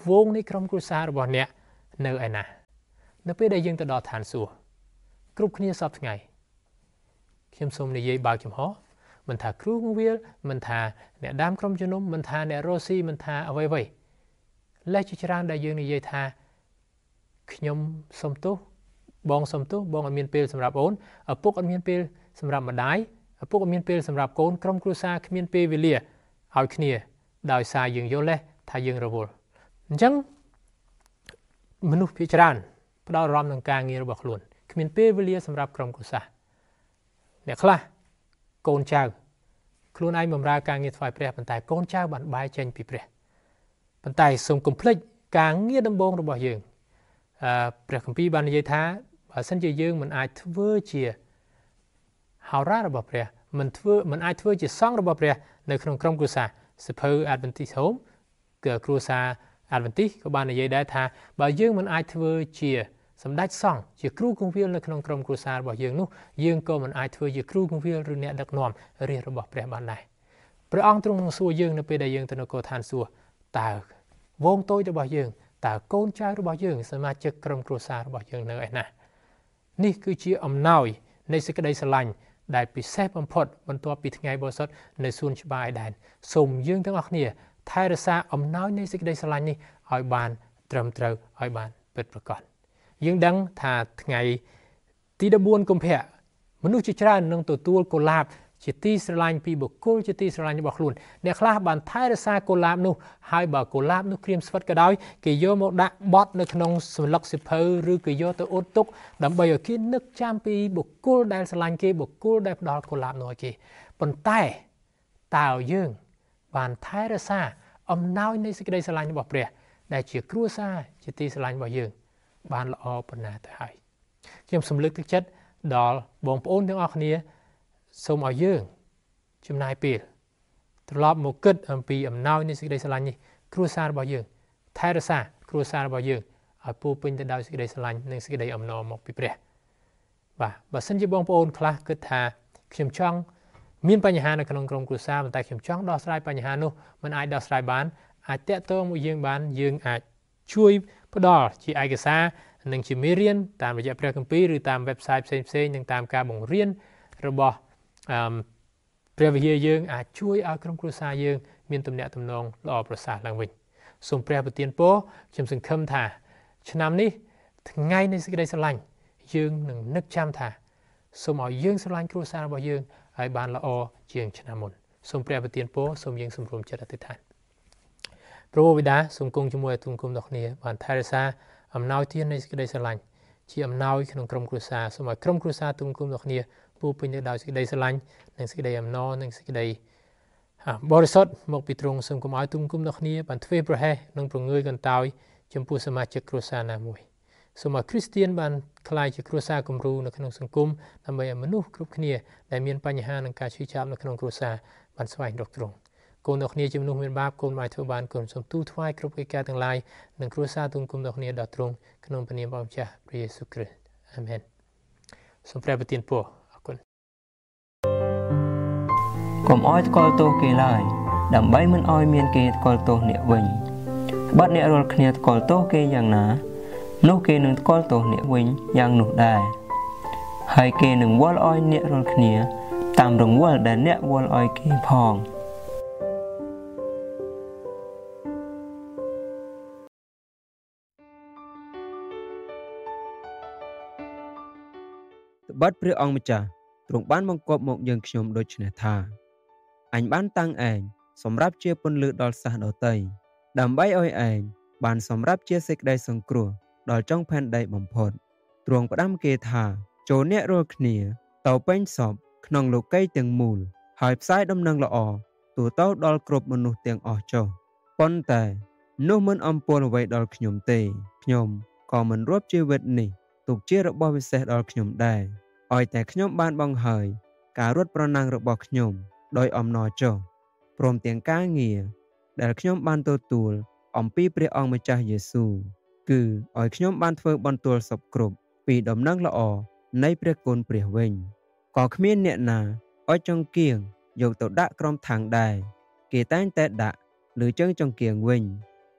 S1: វងនៃក្រុមគ្រួសាររបស់អ្នកនៅឯណានៅពេលដែលយើងទៅដល់ឋានសួគ៌គ្រប់គ្នាសពថ្ងៃខ្ញុំសូមនិយាយបើកចំហមិនថាគ្រូបង្រៀនមិនថាអ្នកដាមក្រុមជំនុំមិនថាអ្នករស់ស៊ីមិនថាអ្វីអ្វីលេចជាច្រើនដែលយើងនិយាយថាខ្ញុំសុំទោសបងសុំទោសបងអត់មានពេលសម្រាប់អូនឪពុកអត់មានពេលសម្រាប់ម្ដាយឪពុកអត់មានពេលសម្រាប់កូនក្រុមគ្រួសារគ្មានពេលវេលាឲ្យគ្នាដោយសារយើងយល់ទេថាយើងរវល់អញ្ចឹងមនុស្សភាគច្រើនផ្ដោតអារម្មណ៍នឹងការងាររបស់ខ្លួនគ្មានពេលវេលាសម្រាប់ក្រុមគ្រួសារអ្នកខ្លះកូនចៅខ្លួនឯងបម្រើការងារថ្វាយព្រះប៉ុន្តែកូនចៅបានបែរចេញពីព្រះប៉ុន្តែសូមកុំភ្លេចការងារដំបូងរបស់យើងអឺព្រះគម្ពីរបាននិយាយថាបើសិនជាយើងមិនអាចធ្វើជាហោរារបស់ព្រះមិនធ្វើមិនអាចធ្វើជាសង្ឃរបស់ព្រះនៅក្នុងក្រុមគ្រួសារសិភៅ Adventist Home គឺគ្រួសារ Adventist ក៏បាននិយាយដែរថាបើយើងមិនអាចធ្វើជាសម្ដេចសង្ឃជាគ្រូគង្វាលនៅក្នុងក្រុមគ្រួសាររបស់យើងនោះយើងក៏មិនអាចធ្វើជាគ្រូគង្វាលឬអ្នកដឹកនាំរាជរបស់ព្រះបានដែរព្រះអង្គទ្រង់នឹងសួរយើងនៅពេលដែលយើងទៅនគរឋានសួគ៌តើវងតូចរបស់យើងតើកូនចៅរបស់យើងសមាជិកក្រុមគ្រួសាររបស់យើងនៅឯណានេះគឺជាអំណោយនៃសេចក្តីស្រឡាញ់ដែលពិសេសបំផុតបន្ទាប់ពីថ្ងៃបរិសុទ្ធនៅសួនច្បារអេដែនសូមយើងទាំងអស់គ្នាថែរក្សាអំណោយនៃសេចក្តីស្រឡាញ់នេះឲ្យបានត្រឹមត្រូវឲ្យបានពិតប្រាកដយើងដឹងថាថ្ងៃទីដប់បួនកុម្ភៈមនុស្សជាច្រើននឹងទទួលកុលាបជាទីស្រឡាញ់ពីបុគ្គលជាទីស្រឡាញ់របស់ខ្លួនអ្នកខ្លះបានថែរក្សាកុលាបនោះហើយបើកុលាបនោះក្រៀមស្វិតក៏ដោយគេយកមកដាក់បត់នៅក្នុងស្លឹកសិភៅឬក៏យកទៅអ៊ុតទុកដើម្បីឲ្យគេនឹកចាំពីបុគ្គលដែលស្រឡាញ់គេបុគ្គលដែលផ្ដល់កុលាបនោះឲ្យគេប៉ុន្តែតើយើងបានថែរក្សាអំណោយនៃសេចក្តីស្រឡាញ់របស់ព្រះដែលជាគ្រួសារជាទីស្រឡាញ់របស់យើងបានល្អប៉ុណ្ណាទៅហើយខ្ញុំសូមលើកទឹកចិត្តដល់បងប្អូនទាំងអស់គ្នាសូមឲ្យយើងចំណាយពេលត្រឡប់មកគិតអំពីអំណោយនៃសេចក្តីស្រឡាញ់នេះគ្រួសាររបស់យើងថែរក្សាគ្រួសាររបស់យើងឲ្យពោរពេញទៅដោយសេចក្តីស្រឡាញ់និងសេចក្តីអំណរមកពីព្រះបាទបើសិនជាបងប្អូនខ្លះគិតថាខ្ញុំចង់មានបញ្ហានៅក្នុងក្រុមគ្រួសារប៉ុន្តែខ្ញុំចង់ដោះស្រាយបញ្ហានោះមិនអាចដោះស្រាយបានអាចតាក់ទងមកយើងបានយើងអាចជួយផ្ដល់ជាឯកសារនិងជាមេរៀនតាមរយៈព្រះគម្ពីរឬតាម website ផ្សេងៗនិងតាមការបង្រៀនរបស់អឺព្រះវិហារយើងអាចជួយឲ្យក្រុមគ្រួសារយើងមានទំនាក់ទំនងល្អប្រសើរឡើងវិញសូមព្រះប្រទានពរខ្ញុំសង្ឃឹមថាឆ្នាំនេះថ្ងៃនៃសេចក្តីស្រឡាញ់យើងនឹងនឹកចាំថាសូមឲ្យយើងស្រឡាញ់គ្រួសាររបស់យើងឲ្យបានល្អជាងឆ្នាំមុនសូមព្រះប្រទានពរសូមយើងសម្រុំចិត្តអធិដ្ឋានព្រះបិតាសូមគង់ជាមួយទូនគុំដល់គ្នាបានថែរក្សាអំណោយទាននៃសេចក្តីស្រឡាញ់ជាអំណោយក្នុងក្រុមគ្រួសារសូមឲ្យក្រុមគ្រួសារទូនគុំដល់គ្នាពោពេញទៅដោយសេចក្តីស្រឡាញ់និងសេចក្តីអំណរនិងសេចក្តីបរិសុទ្ធមកពីទ្រង់សូមកុំឲ្យទូនគុំដល់គ្នាបានធ្វេសប្រហែសនិងប្រងើយកន្តើយចំពោះសមាជិកគ្រួសារណាមួយសូមឲ្យគ្រីស្ទានបានក្លាយជាគ្រួសារគំរូនៅក្នុងសង្គមដើម្បីឲ្យមនុស្សគ្រប់គ្នាដែលមានបញ្ហានឹងការឈឺចាប់នៅក្នុងគ្រួសារបានស្វែងរកទ្រង់កូនដល់គ្នាជាមនុស្សមានបាបកូនមិនអាចធ្វើបានកូនសូមទូលថ្វាយគ្រប់កិច្ចការទាំងឡាយនិងគ្រួសារទូនគុំដល់គ្នាដល់ទ្រង់ក្នុងព្រះនាមរបស់ម្ចាស់ព្រះយេស៊ូវគ្រីស្ទអាមែនសូមព្រះប្រទានពរអរគុណ
S2: កុំឲ្យថ្កល់ទោសគេឡើយដើម្បីមិនឲ្យមានគេថ្កល់ទោសអ្នកវិញបើអ្នករាល់គ្នាថ្កល់ទោសគេយ៉ាងណានោះគេនឹងថ្កល់ទោសអ្នកវិញយ៉ាងនោះដែរហើយគេនឹងវាល់ឲ្យអ្នករាល់គ្នាតាមរង្វាល់ដែលអ្នកវាល់ឲ្យគេផងត្បិតព្រះអង្គម្ចាស់ទ្រង់បានបង្គាប់មកយើងខ្ញុំដូច្នេះថាអញបានតាំងឯងសម្រាប់ជាពន្លឺដល់សាសដទៃដើម្បីឲ្យឯងបានសម្រាប់ជាសេចក្តីសង្គ្រោះដល់ចុងផែនដីបំផុតទ្រង់ផ្ដាំគេថាចូលអ្នករាល់គ្នាទៅពេញសពក្នុងលោកីយ៍ទាំងមូលហើយផ្សាយដំណឹងល្អទូទៅដល់គ្រប់មនុស្សទាំងអស់ចុះប៉ុន្តែនោះមិនអំពាវអ្វីដល់ខ្ញុំទេខ្ញុំក៏មិនរាប់ជីវិតនេះទុកជារបស់ពិសេសដល់ខ្ញុំដែរឲ្យតែខ្ញុំបានបង្ហើយការរត់ប្រណាំងរបស់ខ្ញុំដោយអំណរចុះព្រមទាំងការងារដែលខ្ញុំបានទទួលអំពីព្រះអង្គម្ចាស់យេស៊ូវគឺឲ្យខ្ញុំបានធ្វើបន្ទាល់សពគ្រប់ពីដំណឹងល្អនៃព្រះគុណព្រះវិញក៏គ្មានអ្នកណាឲ្យចង្គៀងយកទៅដាក់ក្រោមថាំងដែរគេតែងតែដាក់លើជើងចង្គៀងវិញ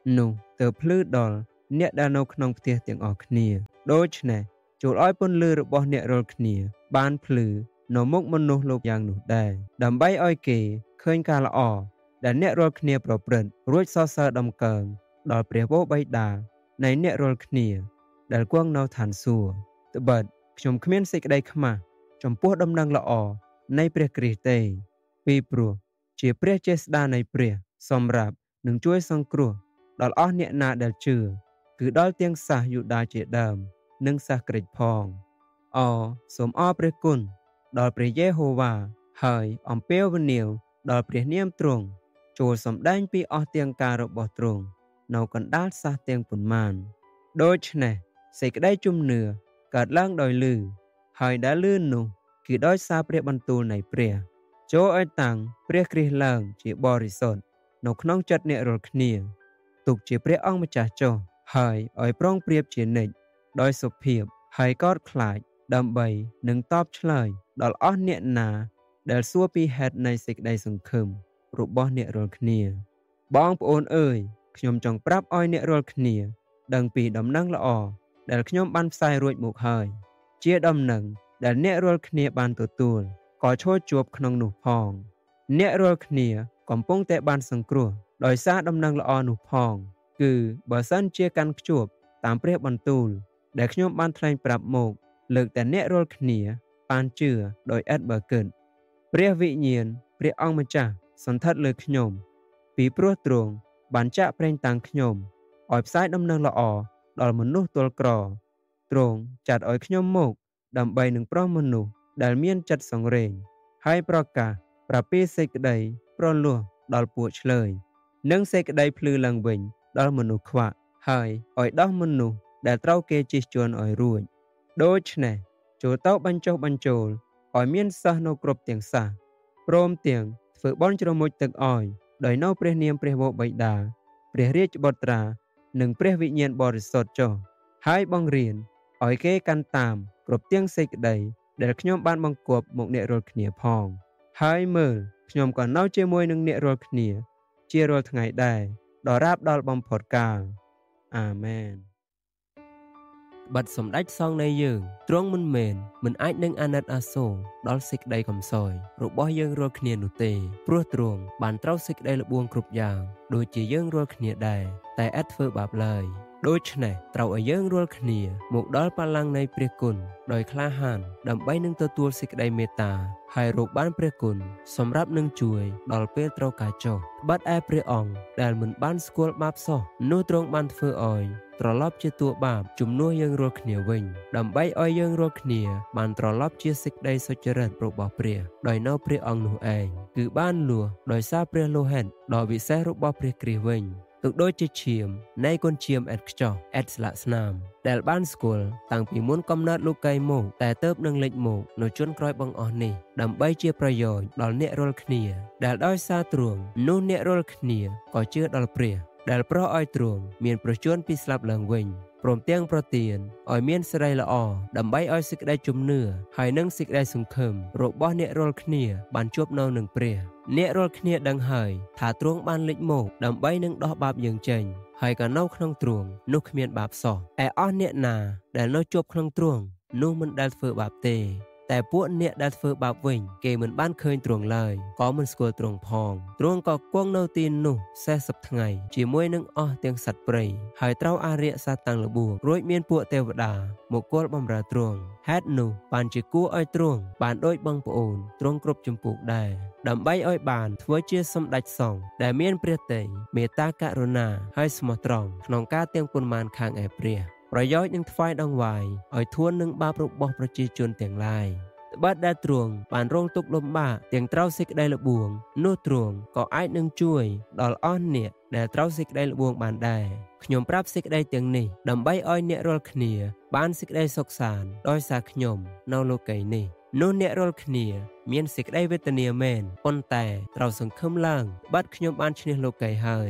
S2: នោះទៅភ្លឺដល់អ្នកដែលនៅក្នុងផ្ទះទាំងអស់គ្នាដូច្នេះចូលឲ្យពន្លឺរបស់អ្នករាល់គ្នាបានភ្លឺនៅមុខមនុស្សលោកយ៉ាងនោះដែរដើម្បីឲ្យគេឃើញការល្អដែលអ្នករាល់គ្នាប្រព្រឹត្តរួចសរសើរដំកើងដល់ព្រះបិតានៃអ្នករាល់គ្នាដែលគង់នៅឋានសួគ៌ត្បិតខ្ញុំគ្មានសេចក្តីខ្មាស់ចំពោះដំណឹងល្អនៃព្រះគ្រីស្ទទេពីព្រោះជាព្រះចេស្តានៃព្រះសម្រាប់នឹងជួយសង្គ្រោះដល់អស់អ្នកណាដែលជឿគឺដល់ទាំងសាសយូដាជាដើមនិងសាសក្រិចផងអសូមអរព្រះគុណដល់ព្រះយេហូវ៉ាហើយអំពាវនាវដល់ព្រះនាមទ្រង់ចូលសម្ដែងពីអស់ទាំងការរបស់ទ្រង់នៅកណ្ដាលសាសទាំងប៉ុន្មានដូច្នេះសេចក្តីជំនឿកើតឡើងដោយលឺហើយដែលលឺនោះគឺដោយសារព្រះបន្ទូលនៃព្រះចូលឲ្យតាំងព្រះគ្រីស្ទឡើងជាបរិសុទ្ធនៅក្នុងចិត្តអ្នករាល់គ្នាទុកជាព្រះអង្គម្ចាស់ចុះហើយឲ្យប្រងព្រៀបជានិច្ចដោយសុភាពហើយកោតខ្លាចដើម្បីនឹងតបឆ្លើយដល់អស់អ្នកណាដែលសួរពីហេតុនៃសេចក្តីសង្ឃឹមរបស់អ្នករាល់គ្នាបងប្អូនអើយខ្ញុំចង់ប្រាប់ឲ្យអ្នករាល់គ្នាដឹងពីដំណឹងល្អដែលខ្ញុំបានផ្សាយរួចមកហើយជាដំណឹងដែលអ្នករាល់គ្នាបានទទួលក៏ឈរជួបក្នុងនោះផងអ្នករាល់គ្នាកំពុងតែបានសង្គ្រោះដោយសារដំណឹងល្អនោះផងគឺបើសិនជាកាន់ខ្ជាប់តាមព្រះបន្ទូលដែលខ្ញុំបានថ្លែងប្រាប់មកលើកតែអ្នករាល់គ្នាបានជឿដោយឥតបើគិតព្រះវិញ្ញាណព្រះអង្គម្ចាស់សន្ធិដ្ឋលើខ្ញុំពីព្រោះទ្រង់បានចាក់ប្រេងតាំងខ្ញុំឲ្យផ្សាយដំណឹងល្អដល់មនុស្សទល់ក្រទ្រង់ចាត់ឲ្យខ្ញុំមកដើម្បីនឹងប្រោះមនុស្សដែលមានចិត្តសង្រេងហើយប្រកាសប្រពីសេចក្តីប្រលោះដល់ពួកឆ្លើយនិងសេចក្តីភ្លឺឡើងវិញដល់មនុស្សខ្វាក់ហើយឲ្យដោះមនុស្សដែលត្រូវគេជិះជាន់ឲ្យរួចដូច្នេះចូលទៅបញ្ចុះបញ្ចូលឲ្យមានសិស្សនៅគ្រប់ទាំងសាសព្រមទាំងធ្វើបន់ជ្រមុជទឹកឲ្យដោយនៅព្រះនាមព្រះវរបិតាព្រះរាជបុត្រានិងព្រះវិញ្ញាណបរិសុទ្ធចុះហើយបង្រៀនឲ្យគេកាន់តាមគ្រប់ទាំងសេចក្តីដែលខ្ញុំបានបង្គាប់មកអ្នករាល់គ្នាផងហើយមើលខ្ញុំក៏នៅជាមួយនឹងអ្នករាល់គ្នាជារាល់ថ្ងៃដែរដល់រាបដល់បំផុតកាលអាមែនបាត់សម្ដេចសង្ឃនៃយើងទ្រង់មិនមែនមិនអាចនឹងអាណិតអាសូរដល់សេចក្តីកំសោយរបស់យើងរាល់គ្នានោះទេព្រោះទ្រង់បានត្រូវសេចក្តីល្បួងគ្រប់យ៉ាងដូចជាយើងរាល់គ្នាដែរតែឥតធ្វើបាបឡើយដូច្នេះត្រូវឲ្យយើងរាល់គ្នាមកដល់បល្ល័ង្កនៃព្រះគុណដោយក្លាហានដើម្បីនឹងទទួលសេចក្តីមេត្តាហើយរកបានព្រះគុណសម្រាប់នឹងជួយដល់ពេលត្រូវការចុះបាត់ឯព្រះអង្គដែលមិនបានស្គាល់បាបសោះនោះទ្រង់បានធ្វើឲ្យត្រឡប់ជាតួបាបជំនួសយើងរាល់គ្នាវិញដើម្បីឲ្យយើងរាល់គ្នាបានត្រឡប់ជាសេចក្តីសុចរិតរបស់ព្រះដោយនៅព្រះអង្គនោះឯងគឺបានលួសដោយសារព្រះលោហិតដ៏វិសេសរបស់ព្រះគ្រីស្ទវិញទុកដូចជាឈាមនៃកូនឈាមឥតខ្ចោះឥតស្លាកស្នាមដែលបានស្គាល់តាំងពីមុនកំណើតលោកីមកតែទៅបនឹងលេចមកនៅជន់ក្រោយបង្អស់នេះដើម្បីជាប្រយោជន៍ដល់អ្នករាល់គ្នាដែលដោយសារទ្រង់នោះអ្នករាល់គ្នាក៏ជឿដល់ព្រះដែលប្រោសឲ្យទ្រង់មានប្រជញ្ញពីស្លាប់ឡើងវិញព្រមទាំងប្រទានឲ្យមានសិរីល្អដើម្បីឲ្យសេចក្តីជំនឿហើយនិងសេចក្តីសង្ឃឹមរបស់អ្នករាល់គ្នាបានជួបនៅនឹងព្រះអ្នករាល់គ្នាដឹងហើយថាទ្រង់បានលេចមកដើម្បីនឹងដោះបាបយើងចេញហើយក៏នៅក្នុងទ្រង់នោះគ្មានបាបសោះឯអស់អ្នកណាដែលនៅជាប់ក្នុងទ្រង់នោះមិនដែលធ្វើបាបទេតែពួកអ្នកដែលធ្វើបាបវិញគេមិនបានឃើញទ្រង់ឡើយក៏មិនស្គាល់ទ្រង់ផងទ្រង់ក៏គង់នៅទីនោះសេសថ្ងៃជាមួយនឹងអស់ទាំងសត្វព្រៃហើយត្រូវអារក្សសាតាំងលបួងរួចមានពួកទេវតាមកគល់បម្រើទ្រង់ហេតុនោះបានជាគួរឲ្យទ្រង់បានដូចបងប្អូនទ្រង់គ្រប់ចម្ពោះដែរដើម្បីឲ្យបានធ្វើជាសម្ដេចសង្ឃដែលមានព្រះទ័យមេត្តាករុណាហើយស្មោះត្រង់ក្នុងការទាំងប៉ុន្មានខាងឯព្រះប្រយោជន៍នឹងថ្វាយដង្វាយឲ្យធួននឹងបាបរបស់ប្រជាជនទាំងឡាយត្បិតដែលទ្រង់បានរងទុក្ខលំបាកទាំងត្រូវសេចក្តីល្បួងនោះទ្រង់ក៏អាចនឹងជួយដល់អស់អ្នកដែលត្រូវសេចក្តីល្បួងបានដែរខ្ញុំប្រាប់សេចក្តីទាំងនេះដើម្បីឲ្យអ្នករាល់គ្នាបានសេចក្តីសុខសាន្តដោយសារខ្ញុំនៅលោកីនេះនោះអ្នករាល់គ្នាមានសេចក្តីវេទនាមែនប៉ុន្តែត្រូវសង្ឃឹមឡើងបាត់ខ្ញុំបានឈ្នះលោកីហើយ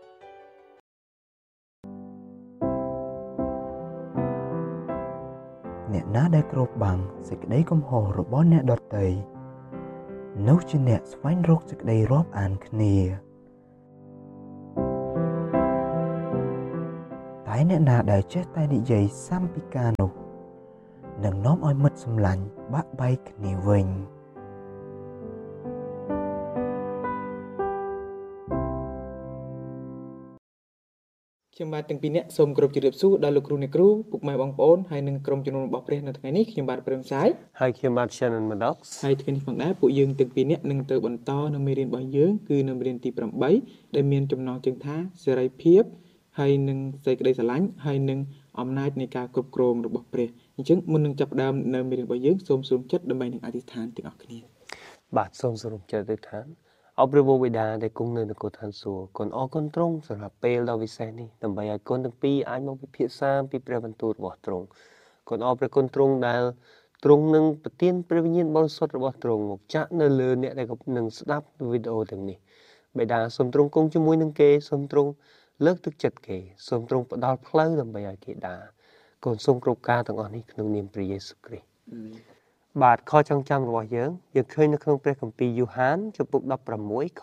S3: អ្នកណាដែលគ្របបាំងសេចក្តីកំហុសរបស់អ្នកដទៃនោះជាអ្នកស្វែងរកសេចក្តីរាប់អានគ្នាហើយអ្នកណាដែលចេះតែនិយាយសាំពីការនោះនឹងនាំឲ្យមិត្តសម្លាញ់បាក់បែកគ្នាវិញ
S4: ខ្ញុំបាទទាំងពីរនាក់សូមគោរពជម្រាបសួរដល់លោកគ្រូអ្នកគ្រូពុកម៉ែបងប្អូនហើយនិងក្រុមជំនុំរបស់ព្រះនៅថ្ងៃនេះខ្ញុំបាទព្រឹមសាយ
S5: ហើយខ្ញុំបាទ Shannon Maddox
S4: ហើយថ្ងៃនេះផងដែរពួកយើងទាំងពីរនាក់នឹងទៅបន្តនៅមេរៀនរបស់យើងគឺនៅមេរៀនទីeightដែលមានចំណងជើងថាសេរីភាពហើយនិងសេចក្តីស្រឡាញ់ហើយនិងអំណាចនៃការគ្រប់គ្រងរបស់ព្រះអញ្ចឹងមុននឹងចាប់ផ្ដើមនៅមេរៀនរបស់យើងសូមសូមចិត្តដើម្បីនឹងអធិដ្ឋានទាំងអស់គ្នា
S5: បាទសូមសូមចិត្តអធិដ្ឋានអបព្រះបិតាដែលគង់នៅនគរឋានសួគ៌គុណអរគុណទ្រង់សម្រាប់ពេលដ៏វិសេសនេះដើម្បីឲ្យគុណទាំងពីរអាចមកពិភាក្សាពីព្រះបន្ទូលរបស់ទ្រង់គុណអរព្រះគុណទ្រង់ដែលទ្រង់នឹងប្រទានព្រះវិញ្ញាណបរិសុទ្ធរបស់ទ្រង់មកចាក់នៅលើអ្នកដែលនឹងស្ដាប់វីដេអូទាំងនេះបិតាសូមទ្រង់គង់ជាមួយនឹងគេសូមទ្រង់លើកទឹកចិត្តគេសូមទ្រង់ផ្ដល់ផ្លូវដើម្បីឲ្យគេដើរគុណសូមគ្រប់ការទាំងអស់នេះក្នុងនាមព្រះយេស៊ូវគ្រីស្ទបាទខចងចាំរបស់យើងយើងឃើញនៅក្នុងព្រះគម្ពីរយូហានចំពុក16ខ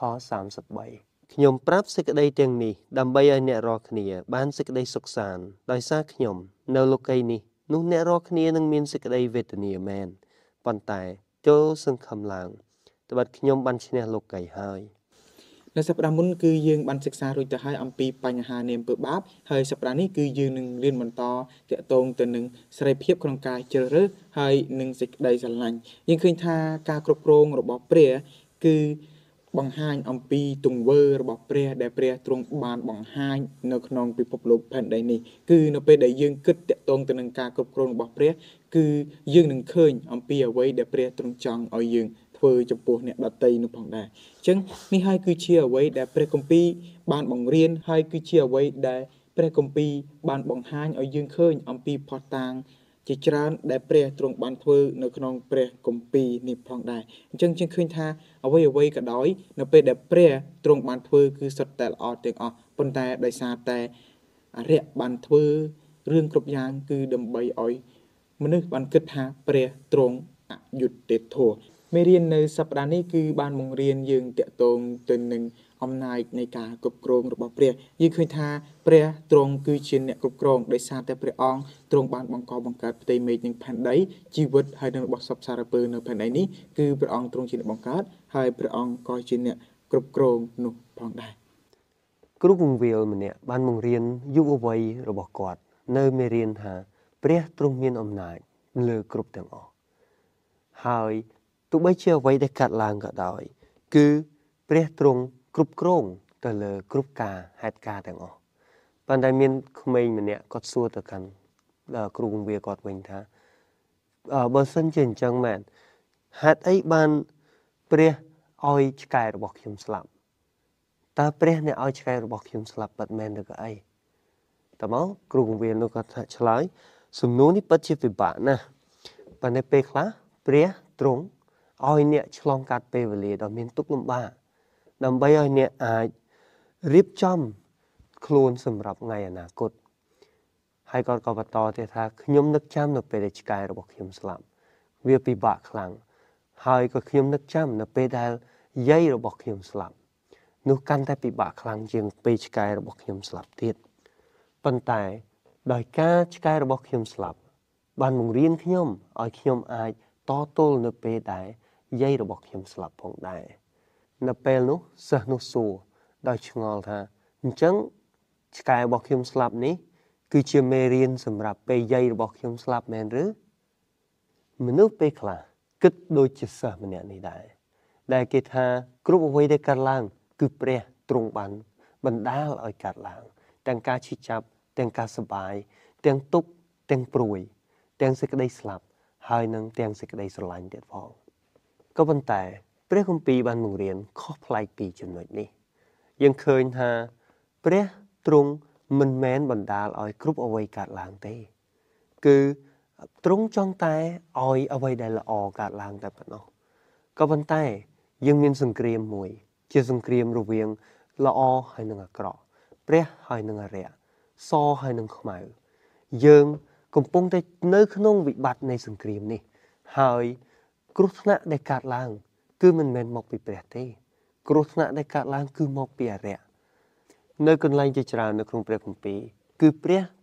S5: 33ខ្ញុំប្រាប់សេចក្តីទាំងនេះដើម្បីឲ្យអ្នករាល់គ្នាបានសេចក្តីសុខសាន្តដោយសារខ្ញុំនៅលោកីយ៍នេះនោះអ្នករាល់គ្នានឹងមានសេចក្តីវេទនាមែនប៉ុន្តែចូលសង្ឃឹមឡើងត្បិតខ្ញុំបានឈ្នះលោកីយ៍ហើយ
S4: នៅសប្តាហ៍មុនគឺយើងបានសិក្សារួចទៅហើយអំពីបញ្ហានៃអំពើបាបហើយសប្តាហ៍នេះគឺយើងនឹងរៀនបន្តទាក់ទងទៅនឹងសេរីភាពក្នុងការជ្រើសរើសហើយនឹងសេចក្តីស្រឡាញ់យើងឃើញថាការគ្រប់គ្រងរបស់ព្រះគឺបង្ហាញអំពីទង្វើរបស់ព្រះដែលព្រះទ្រង់បានបង្ហាញនៅក្នុងពិភពលោកផែនដីនេះគឺនៅពេលដែលយើងគិតទាក់ទងទៅនឹងការគ្រប់គ្រងរបស់ព្រះគឺយើងនឹងឃើញអំពីអ្វីដែលព្រះទ្រង់ចង់ឲ្យយើងធ្វើចំពោះអ្នកដទៃនោះផងដែរអញ្ចឹងនេះហើយគឺជាអ្វីដែលព្រះគម្ពីរបានបង្រៀនហើយគឺជាអ្វីដែលព្រះគម្ពីរបានបង្ហាញឲ្យយើងឃើញអំពីផុសតាងជាច្រើនដែលព្រះទ្រង់បានធ្វើនៅក្នុងព្រះគម្ពីរនេះផងដែរអញ្ចឹងយើងឃើញថាអ្វីអ្វីក៏ដោយនៅពេលដែលព្រះទ្រង់បានធ្វើគឺសុទ្ធតែល្អទាំងអស់ប៉ុន្តែដោយសារតែអរិយបានធ្វើរឿងគ្រប់យ៉ាងគឺដើម្បីឲ្យមនុស្សបានគិតថាព្រះទ្រង់អយុត្តិធម៌មេរៀននៅសប្តាហ៍នេះគឺបានបង្រៀនយើងតាក់ទងទៅនឹងអំណាចនៃការគ្រប់គ្រងរបស់ព្រះយើងឃើញថាព្រះទ្រង់គឺជាអ្នកគ្រប់គ្រងដោយសារតែព្រះអង្គទ្រង់បានបង្កបង្កើតផ្ទៃមេឃនិងផែនដីជីវិតហើយនិងរបស់សពសារពើនៅផែនដីនេះគឺព្រះអង្គទ្រង់ជាអ្នកបង្កើតហើយព្រះអង្គក៏ជាអ្នកគ្រប់គ្រងនោះផងដែរ
S5: គ្រូពង្វាលម្នាក់បានបង្រៀនយុវវ័យរបស់គាត់នៅមេរៀនថាព្រះទ្រង់មានអំណាចលើគ្រប់ទាំងអស់ហើយទោះបីជាអ្វីដែលកាត់ឡើងក៏ដោយគឺព្រះទ្រង់គ្រប់គ្រងទៅលើគ្រប់ការហេតុការទាំងអស់ប៉ុន្តែមានក្មេងម្នាក់គាត់សួរទៅកាន់គ្រូពង្វាលគាត់វិញថាបើសិនជាអញ្ចឹងមែនហេតុអីបានព្រះឲ្យឆ្កែរបស់ខ្ញុំស្លាប់តើព្រះអ្នកឲ្យឆ្កែរបស់ខ្ញុំស្លាប់ពិតមែនឬក៏អីតើមកគ្រូពង្វាលនោះគាត់ថាឆ្លើយសំណួរនេះពិតជាពិបាកណាស់ប៉ុន្តែពេលខ្លះព្រះទ្រង់ឲ្យអ្នកឆ្លងកាត់ពេលវេលាដ៏មានទុក្ខលំបាកដើម្បីឲ្យអ្នកអាចរៀបចំខ្លួនសម្រាប់ថ្ងៃអនាគតហើយគាត់ក៏បន្តទៀតថាខ្ញុំនឹកចាំនៅពេលដែលឆ្កែរបស់ខ្ញុំស្លាប់វាពិបាកខ្លាំងហើយក៏ខ្ញុំនឹកចាំនៅពេលដែលយាយរបស់ខ្ញុំស្លាប់នោះកាន់តែពិបាកខ្លាំងជាងពេលឆ្កែរបស់ខ្ញុំស្លាប់ទៀតប៉ុន្តែដោយការឆ្កែរបស់ខ្ញុំស្លាប់បានបង្រៀនខ្ញុំឲ្យខ្ញុំអាចតទល់នៅពេលដែលយាយរបស់ខ្ញុំស្លាប់ផងដែរនៅពេលនោះសិស្សនោះសួរដោយឆ្ងល់ថាអញ្ចឹងឆ្កែរបស់ខ្ញុំស្លាប់នេះគឺជាមេរៀនសម្រាប់ពេលយាយរបស់ខ្ញុំស្លាប់មែនឬមនុស្សពេលខ្លះគិតដូចជាសិស្សម្នាក់នេះដែរដែលគេថាគ្រប់អ្វីដែលកើតឡើងគឺព្រះទ្រង់បានបណ្ដាលឲ្យកើតឡើងទាំងការឈឺចាប់ទាំងការសប្បាយទាំងទុក្ខទាំងព្រួយទាំងសេចក្តីស្លាប់ហើយនឹងទាំងសេចក្តីស្រឡាញ់ទៀតផងក៏ប៉ុន្តែព្រះគម្ពីរបានបង្រៀនខុសប្លែកពីចំណុចនេះយើងឃើញថាព្រះទ្រង់មិនមែនបណ្ដាលឲ្យគ្រប់អ្វីកើតឡើងទេគឺទ្រង់ចង់តែឲ្យអ្វីដែលល្អកើតឡើងតែប៉ុណ្ណោះក៏ប៉ុន្តែយើងមានសង្គ្រាមមួយជាសង្គ្រាមរវាងល្អហើយនឹងអាក្រក់ព្រះហើយនឹងអរិយសហើយនឹងខ្មៅយើងកំពុងតែនៅក្នុងវិបត្តិនៃសង្គ្រាមនេះហើយគ្រោះថ្នាក់ដែលកើតឡើងគឺមិនមែនមកពីព្រះទេគ្រោះថ្នាក់ដែលកើតឡើងគឺមកពីអរិយនៅកន្លែងជាច្រើននៅក្នុងព្រះគម្ពីរគឺព្រះ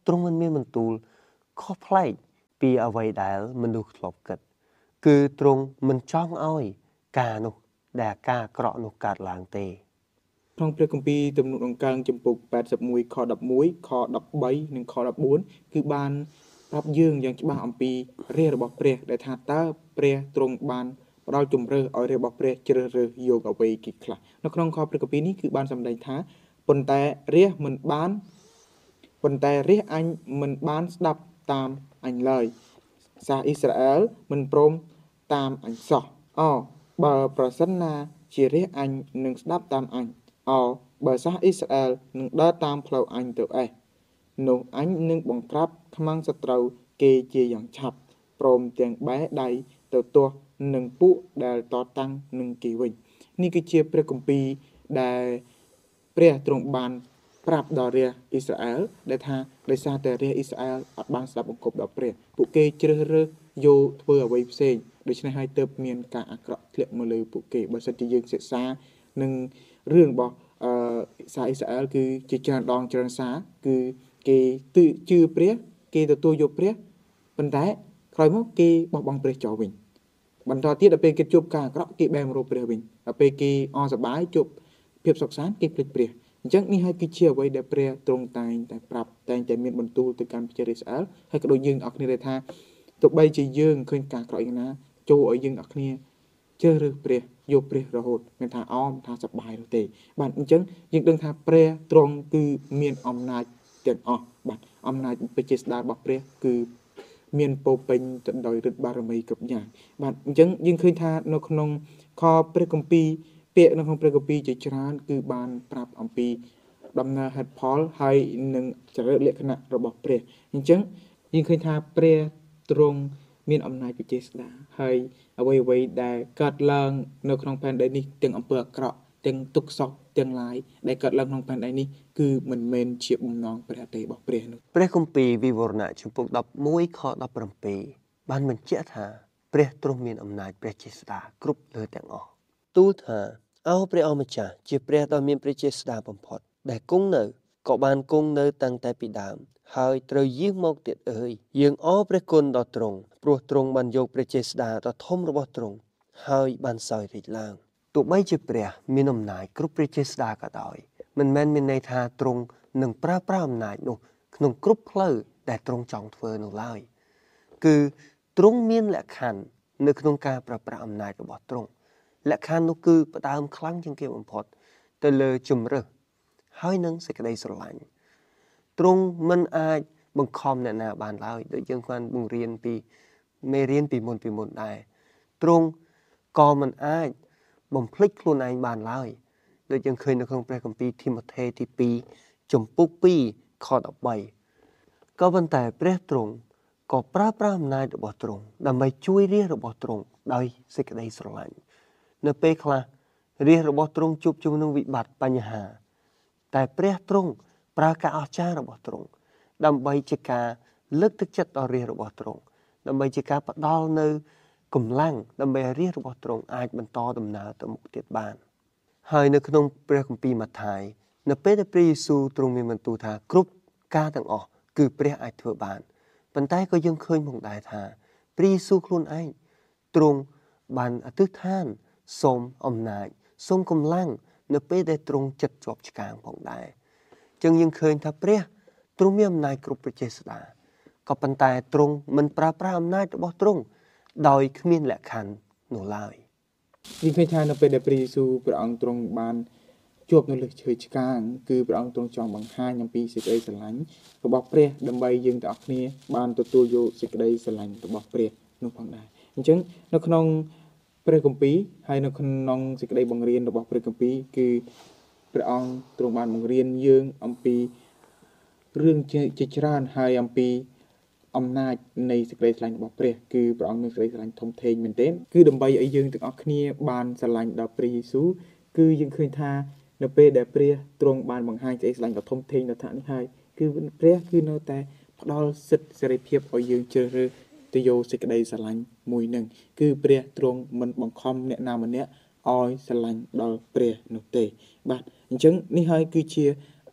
S5: ទ្រង់មិនមានបន្ទូលខុសប្លែកពីអ្វីដែលមនុស្សធ្លាប់គិតគឺទ្រង់មិនចង់ឲ្យការនោះដែលការអាក្រក់នោះកើតឡើងទេ
S4: ក្នុងព្រះគម្ពីរទំនុកដង្កើងចំពុកแปดสิบเอ็ดខដប់មួយខដប់បីនិងខដប់បួនគឺបានប្រាប់យើងយ៉ាងច្បាស់អំពីរាជរបស់ព្រះដែលថាតើព្រះទ្រង់បានផ្ដល់ជំរឿឲ្យរាជរបស់ព្រះជ្រើសរើសយកអ្វីគេខ្លះនៅក្នុងខព្រះគម្ពីរនេះគឺបានសម្ដែងថាប៉ុន្តែរាជមិនបានប៉ុន្តែរាជអញមិនបានស្ដាប់តាមអញឡើយសាសអ៊ីស្រាអែលមិនព្រមតាមអញសោះអបើប្រសិនណាជារាជអញនឹងស្ដាប់តាមអញអបើសាសអ៊ីស្រាអែលនឹងដើរតាមផ្លូវអញទៅឯនោះអញនឹងបង្ក្រាបខ្មាំងសត្រូវគេជាយ៉ាងឆាប់ព្រមទាំងបែរដៃទៅទាស់នឹងពួកដែលតតាំងនឹងគេវិញនេះគឺជាព្រះគម្ពីរដែលព្រះទ្រង់បានប្រាប់ដល់រាជអ៊ីស្រាអែលដែលថាដោយសារតែរាជអ៊ីស្រាអែលអត់បានស្ដាប់បង្គាប់ដល់ព្រះពួកគេជ្រើសរើសយកធ្វើអ្វីផ្សេងដូច្នេះហើយទើបមានការអាក្រក់ធ្លាក់មកលើពួកគេបើសិនជាយើងសិក្សានឹងរឿងរបស់អឺសាសអ៊ីស្រាអែលគឺជាច្រើនដងច្រើនសារគឺគេទិជឿព្រះគេទទួលយកព្រះប៉ុន្តែក្រោយមកគេបោះបង់ព្រះចោលវិញបន្តទៀតដល់ពេលគេជួបការអាក្រក់គេបែរមករកព្រះវិញដល់ពេលគេអសប្បាយជួបភាពសុខសាន្តគេភ្លេចព្រះអញ្ចឹងនេះហើយគឺជាអ្វីដែលព្រះទ្រង់តែងតែប្រាប់តែងតែមានបន្ទូលទៅកាន់ប្រជារាស្ត្រអ៊ីស្រាអែលហើយក៏ដូចយើងអ្នកគ្នាដែរថាទោះបីជាយើងឃើញការអាក្រក់យ៉ាងណាចូលឲ្យយើងអ្នកគ្នាជ្រើសរើសព្រះយកព្រះរហូតមិនថាអមថាសប្បាយនោះទេបាទអញ្ចឹងយើងដឹងថាព្រះទ្រង់គឺមានអំណាចទាំងអស់បាទអំណាចបច្ចេស្តារបស់ព្រះគឺមានពោពេញទៅដោយឫទ្ធិបារមីគ្រប់យ៉ាងបាទអញ្ចឹងយើងឃើញថានៅក្នុងខព្រះគម្ពីរពាក្យនៅក្នុងព្រះគម្ពីរជាច្រើនគឺបានប្រាប់អំពីដំណើរហេតុផលហើយនឹងចរិតលក្ខណៈរបស់ព្រះអញ្ចឹងយើងឃើញថាព្រះទ្រង់មានអំណាចបច្ចេស្តាហើយអ្វីអ្វីដែលកើតឡើងនៅក្នុងផែនដីនេះទាំងអំពើអាក្រក់ទាំងទុក្ខសោកទាំងឡាយដែលកើតឡើងក្នុងផែនដីនេះគឺមិនមែនជាបំណងព្រះទេរបស់ព្រះនោះ
S5: ព្រះគម្ពីរវិវរណៈចំពុកដប់មួយខដប់ប្រាំបានបញ្ជាក់ថាព្រះទ្រង់មានអំណាចព្រះចេស្តាគ្រប់លើទាំងអស់ទូលថាអោព្រះអម្ចាស់ជាព្រះដ៏មានព្រះចេស្តាបំផុតដែលគង់នៅក៏បានគង់នៅតាំងតែពីដើមហើយត្រូវយាងមកទៀតអើយយើងអរព្រះគុណដល់ទ្រង់ព្រោះទ្រង់បានយកព្រះចេស្តាដ៏ធំរបស់ទ្រង់ហើយបានសោយរាជ្យឡើងទោះបីជាព្រះមានអំណាចគ្រប់ព្រះចេស្តាក៏ដោយមិនមែនមានន័យថាទ្រង់នឹងប្រើប្រាស់អំណាចនោះក្នុងគ្រប់ផ្លូវដែលទ្រង់ចង់ធ្វើនោះឡើយគឺទ្រង់មានលក្ខខណ្ឌនៅក្នុងការប្រើប្រាស់អំណាចរបស់ទ្រង់លក្ខខណ្ឌនោះគឺផ្ដើមខ្លាំងជាងគេបំផុតទៅលើជំរឿសហើយនឹងសេចក្តីស្រឡាញ់ទ្រង់មិនអាចបង្ខំអ្នកណាបានឡើយដូចយើងបានបង្រៀនពីមេរៀនពីមុនពីមុនដែរទ្រង់ក៏មិនអាចបំភ្លេចខ្លួនឯងបានឡើយដូចយើងឃើញនៅក្នុងព្រះគម្ពីរធីម៉ូថេទីពីរចំពុកពីរខដប់បីក៏ប៉ុន្តែព្រះទ្រង់ក៏ប្រើប្រាស់អំណាចរបស់ទ្រង់ដើម្បីជួយរាជរបស់ទ្រង់ដោយសេចក្តីស្រឡាញ់នៅពេលខ្លះរាជរបស់ទ្រង់ជួបជុំនឹងវិបត្តិបញ្ហាតែព្រះទ្រង់ប្រើការអស្ចារ្យរបស់ទ្រង់ដើម្បីជាការលើកទឹកចិត្តដល់រាជរបស់ទ្រង់ដើម្បីជាការផ្ដល់នៅកម្លាំងដើម្បីឲ្យរាជរបស់ទ្រង់អាចបន្តដំណើរទៅមុខទៀតបានហើយនៅក្នុងព្រះគម្ពីរម៉ាថាយនៅពេលដែលព្រះយេស៊ូវទ្រង់មានបន្ទូលថាគ្រប់ការទាំងអស់គឺព្រះអាចធ្វើបានប៉ុន្តែក៏យើងឃើញផងដែរថាព្រះយេស៊ូវខ្លួនឯងទ្រង់បានអធិដ្ឋានសូមអំណាចសូមកម្លាំងនៅពេលដែលទ្រង់ចិត្តជាប់ឆ្កាងផងដែរចឹងយើងឃើញថាព្រះទ្រង់មានអំណាចគ្រប់ព្រះចេស្តាក៏ប៉ុន្តែទ្រង់មិនប្រើប្រាស់អំណាចរបស់ទ្រង់ដោយគ្មានលក្ខខណ្ឌនោះឡើយ
S4: យើងឃើញថានៅពេលដែលព្រះយេស៊ូវព្រះអង្គទ្រង់បានជួបនៅលើឈើឆ្កាងគឺព្រះអង្គទ្រង់ចង់បង្ហាញអំពីសេចក្តីស្រឡាញ់របស់ព្រះដើម្បីយើងទាំងអស់គ្នាបានទទួលយកសេចក្តីស្រឡាញ់របស់ព្រះនោះផងដែរអញ្ចឹងនៅក្នុងព្រះគម្ពីរហើយនៅក្នុងសេចក្តីបង្រៀនរបស់ព្រះគម្ពីរគឺព្រះអង្គទ្រង់បានបង្រៀនយើងអំពីរឿងជាច្រើនហើយអំពីអំណាចនៃសេចក្តីស្រឡាញ់របស់ព្រះគឺព្រះអង្គមានសេចក្តីស្រឡាញ់ធំធេងមែនទែនគឺដើម្បីឲ្យយើងទាំងអស់គ្នាបានស្រឡាញ់ដល់ព្រះយេស៊ូវគឺយើងឃើញថានៅពេលដែលព្រះទ្រង់បានបង្ហាញសេចក្តីស្រឡាញ់ដ៏ធំធេងដល់ថ្នាក់នេះហើយគឺព្រះគឺនៅតែផ្ដល់សិទ្ធិសេរីភាពឲ្យយើងជ្រើសរើសទៅយកសេចក្តីស្រឡាញ់មួយនឹងគឺព្រះទ្រង់មិនបង្ខំអ្នកណាម្នាក់ឲ្យស្រឡាញ់ដល់ព្រះនោះទេបាទអញ្ចឹងនេះហើយគឺជា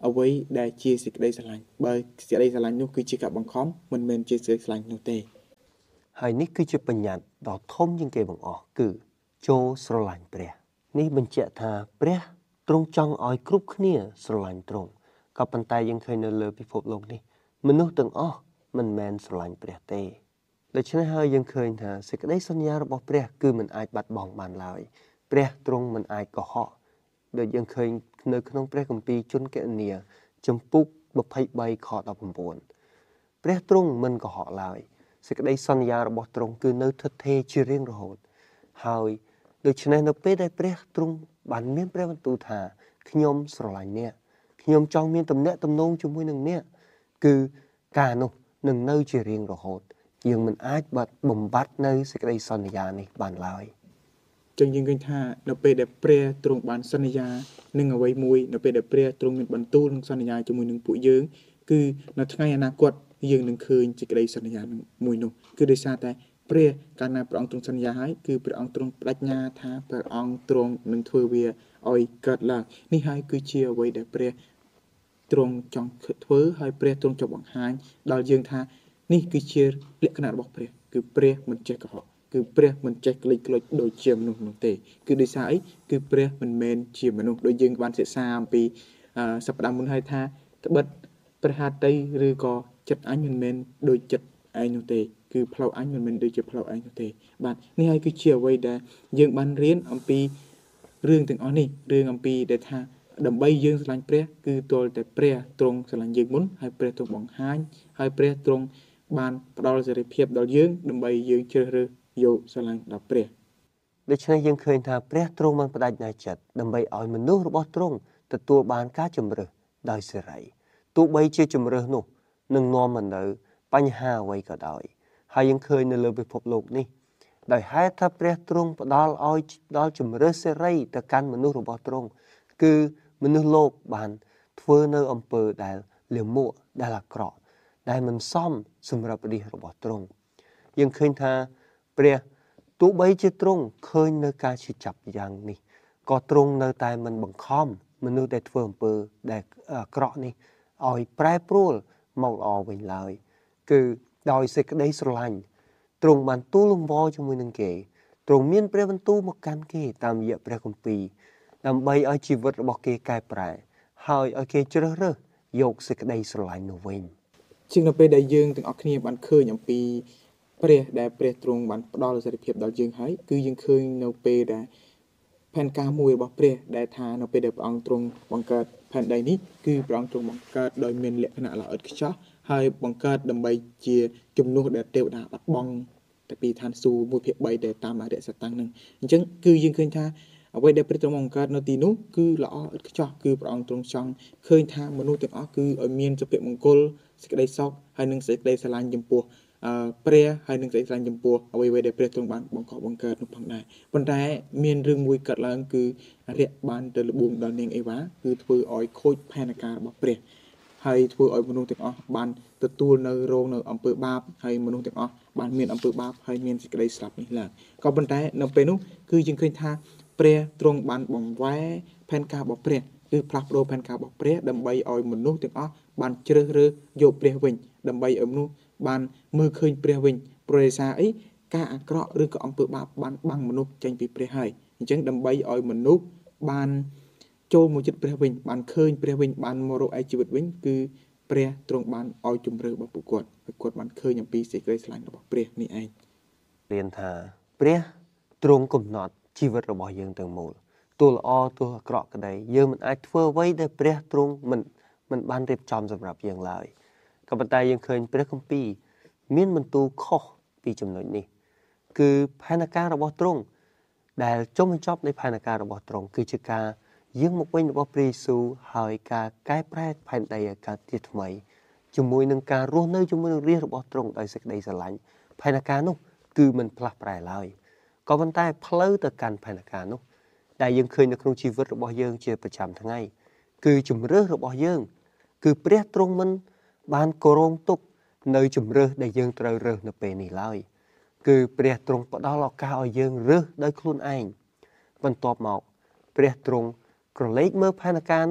S4: អ្វីដែលជាសេចក្តីស្រឡាញ់បើសេចក្តីស្រឡាញ់នោះគឺជាការបង្ខំមិនមែនជាសេចក្តីស្រឡាញ់នោះទេ
S5: ហើយនេះគឺជាបញ្ញត្តិដ៏ធំជាងគេបង្អស់គឺចូលស្រឡាញ់ព្រះនេះបញ្ជាក់ថាព្រះទ្រង់ចង់ឲ្យគ្រប់គ្នាស្រឡាញ់ទ្រង់ក៏ប៉ុន្តែយើងឃើញនៅលើពិភពលោកនេះមនុស្សទាំងអស់មិនមែនស្រឡាញ់ព្រះទេដូច្នេះហើយយើងឃើញថាសេចក្តីសន្យារបស់ព្រះគឺមិនអាចបាត់បង់បានឡើយព្រះទ្រង់មិនអាចកុហកដូចយើងឃើញនៅក្នុងព្រះគម្ពីរជនកេនីចំពុកម្ភៃបីខដប់៩ព្រះទ្រង់មិនកុហកឡើយសេចក្តីសន្យារបស់ទ្រង់គឺនៅស្ថិតស្ថេរជារៀងរហូតហើយដូច្នេះនៅពេលដែលព្រះទ្រង់បានមានព្រះបន្ទូលថាខ្ញុំស្រឡាញ់អ្នកខ្ញុំចង់មានទំនាក់ទំនងជាមួយនឹងអ្នកគឺការនោះនឹងនៅជារៀងរហូតយើងមិនអាចបាត់បំបត្តិនៅសេចក្តីសន្យានេះបានឡើយ
S4: ចឹងយើងឃើញថានៅពេលដែលព្រះទ្រង់បានសន្យានឹងអ្វីមួយនៅពេលដែលព្រះទ្រង់មានបន្ទូលនឹងសន្យាជាមួយនឹងពួកយើងគឺនៅថ្ងៃអនាគតយើងនឹងឃើញសេចក្តីសន្យាមួយនោះគឺដោយសារតែព្រះកាលណាព្រះអង្គទ្រង់សន្យាហើយគឺព្រះអង្គទ្រង់បដិញ្ញាថាព្រះអង្គទ្រង់នឹងធ្វើវាឲ្យកើតឡើងនេះហើយគឺជាអ្វីដែលព្រះទ្រង់ចង់ធ្វើហើយព្រះទ្រង់ចង់បង្ហាញដល់យើងថានេះគឺជាលក្ខណៈរបស់ព្រះគឺព្រះមិនចេះកុហកគឺព្រះមិនចេះក្លេចក្លុចដូចជាមនុស្សនោះទេគឺដោយសារអីគឺព្រះមិនមែនជាមនុស្សដូចយើងបានសិក្សាអំពីសប្តាហ៍មុនហើយថាត្បិតព្រះហត្ថីឬក៏ចិត្តអញមិនមែនដូចចិត្តឯងនោះទេគឺផ្លូវអញមិនមែនដូចជាផ្លូវឯងនោះទេបាទនេះហើយគឺជាអ្វីដែលយើងបានរៀនអំពីរឿងទាំងអស់នេះរឿងអំពីដែលថាដើម្បីយើងស្រឡាញ់ព្រះគឺទាល់តែព្រះទ្រង់ស្រឡាញ់យើងមុនហើយព្រះទ្រង់បង្ហាញហើយព្រះទ្រង់បានផ្ដល់សេរីភាពដល់យើងដើម្បីយើងជ្រើសរើសយកស្រឡាញ់ដល់ព្រះ
S5: ដូច្នេះយើងឃើញថាព្រះទ្រង់បានបដិញ្ញាចិត្តដើម្បីឲ្យមនុស្សរបស់ទ្រង់ទទួលបានការជំរើសដោយសេរីទោះបីជាជំរើសនោះនឹងនាំមកនៅបញ្ហាអ្វីក៏ដោយហើយយើងឃើញនៅលើពិភពលោកនេះដោយហេតុថាព្រះទ្រង់ផ្ដល់ឲ្យដល់ជំរើសសេរីទៅកាន់មនុស្សរបស់ទ្រង់គឺមនុស្សលោកបានធ្វើនៅអំពើដែលលាមកដែលអាក្រក់ដែលមិនសមសម្រាប់រាជរបស់ទ្រង់យើងឃើញថាព្រះទោះបីជាទ្រង់ឃើញនៅការឈឺចាប់យ៉ាងនេះក៏ទ្រង់នៅតែមិនបង្ខំមនុស្សដែលធ្វើអំពើដែលអាក្រក់នេះឲ្យប្រែប្រួលមកល្អវិញឡើយគឺដោយសេចក្តីស្រឡាញ់ទ្រង់បានទូលលំវជាមួយនឹងគេទ្រង់មានព្រះបន្ទូលមកកាន់គេតាមរយៈព្រះគម្ពីរដើម្បីឲ្យជីវិតរបស់គេកែប្រែហើយឲ្យគេជ្រើសរើសយកសេចក្តីស្រឡាញ់នោះវិញ
S4: ជាងនៅពេលដែលយើងទាំងអស់គ្នាបានឃើញអំពីព្រះដែលព្រះទ្រង់បានផ្ដល់សេរីភាពដល់យើងហើយគឺយើងឃើញនៅពេលដែលផែនការមួយរបស់ព្រះដែលថានៅពេលដែលព្រះអង្គទ្រង់បង្កើតផែនដីនេះគឺព្រះអង្គទ្រង់បង្កើតដោយមានលក្ខណៈល្អឥតខ្ចោះហើយបង្កើតដើម្បីជាជំនួសដែលទេវតាបាត់បង់តែពីឋានសួគ៌មួយភាគបីដែលតាមអរិយសតាំងនឹងអញ្ចឹងគឺយើងឃើញថាអ្វីដែលព្រះទ្រង់បង្កើតនៅទីនោះគឺល្អឥតខ្ចោះគឺព្រះអង្គទ្រង់ចង់ឃើញថាមនុស្សទាំងអស់គឺឲ្យមានសុភមង្គលសេចក្តីសុខហើយនិងសេចក្តីស្រឡាញ់ចំពោះព្រះហើយនឹងសេចក្តីស្រឡាញ់ចំពោះអ្វីៗដែលព្រះទ្រង់បានបង្កប់បង្កើតនោះផងដែរប៉ុន្តែមានរឿងមួយកើតឡើងគឺរាក់បានទៅលបួងដល់នាងអេវ៉ាគឺធ្វើឲ្យខូចផែនការរបស់ព្រះហើយធ្វើឲ្យមនុស្សទាំងអស់បានទទួលនៅរងនៅអំពើបាបហើយមនុស្សទាំងអស់បានមានអំពើបាបហើយមានសេចក្តីស្លាប់នេះឡើងក៏ប៉ុន្តែនៅពេលនោះគឺយើងឃើញថាព្រះទ្រង់បានបង្វែរផែនការរបស់ព្រះគឺផ្លាស់ប្ដូរផែនការរបស់ព្រះដើម្បីឲ្យមនុស្សទាំងអស់បានជ្រើសរើសយកព្រះវិញដើម្បីឲ្យមនុស្សបានមើលឃើញព្រះវិញព្រោះដោយសារអីការអាក្រក់ឬក៏អំពើបាបបានបាំងមនុស្សចេញពីព្រះហើយអញ្ចឹងដើម្បីឲ្យមនុស្សបានចូលមកជិតព្រះវិញបានឃើញព្រះវិញបានមករកឯជីវិតវិញគឺព្រះទ្រង់បានឲ្យជំរឿរបស់ពួកគាត់ឲ្យគាត់បានឃើញអំពីសេចក្តីស្រឡាញ់របស់ព្រះនេះឯង
S5: រៀនថាព្រះទ្រង់កំណត់ជីវិតរបស់យើងទាំងមូលទោះល្អទោះអាក្រក់ក្តីយើងមិនអាចធ្វើអ្វីដែលព្រះទ្រង់មិនមិនបានរៀបចំសម្រាប់យើងឡើយក៏ប៉ុន្តែយើងឃើញព្រះគម្ពីរមានបន្ទូលខុសពីចំណុចនេះគឺផែនការរបស់ទ្រង់ដែលចុងបញ្ចប់នៃផែនការរបស់ទ្រង់គឺជាការយាងមកវិញរបស់ព្រះយេស៊ូវហើយការកែប្រែផែនដីឲ្យកើតជាថ្មីជាមួយនឹងការរស់នៅជាមួយនឹងរាជរបស់ទ្រង់ដោយសេចក្តីស្រឡាញ់ផែនការនោះគឺមិនផ្លាស់ប្រែឡើយក៏ប៉ុន្តែផ្លូវទៅកាន់ផែនការនោះដែលយើងឃើញនៅក្នុងជីវិតរបស់យើងជាប្រចាំថ្ងៃគឺជំរើសរបស់យើងគឺព្រះទ្រង់មិនបានគោរងទុកនៅជំរើសដែលយើងត្រូវរើសនៅពេលនេះឡើយគឺព្រះទ្រង់ផ្ដល់ឱកាសឲ្យយើងរើសដោយខ្លួនឯងបន្ទាប់មកព្រះទ្រង់ក្រឡេកមើលផែនការនោះ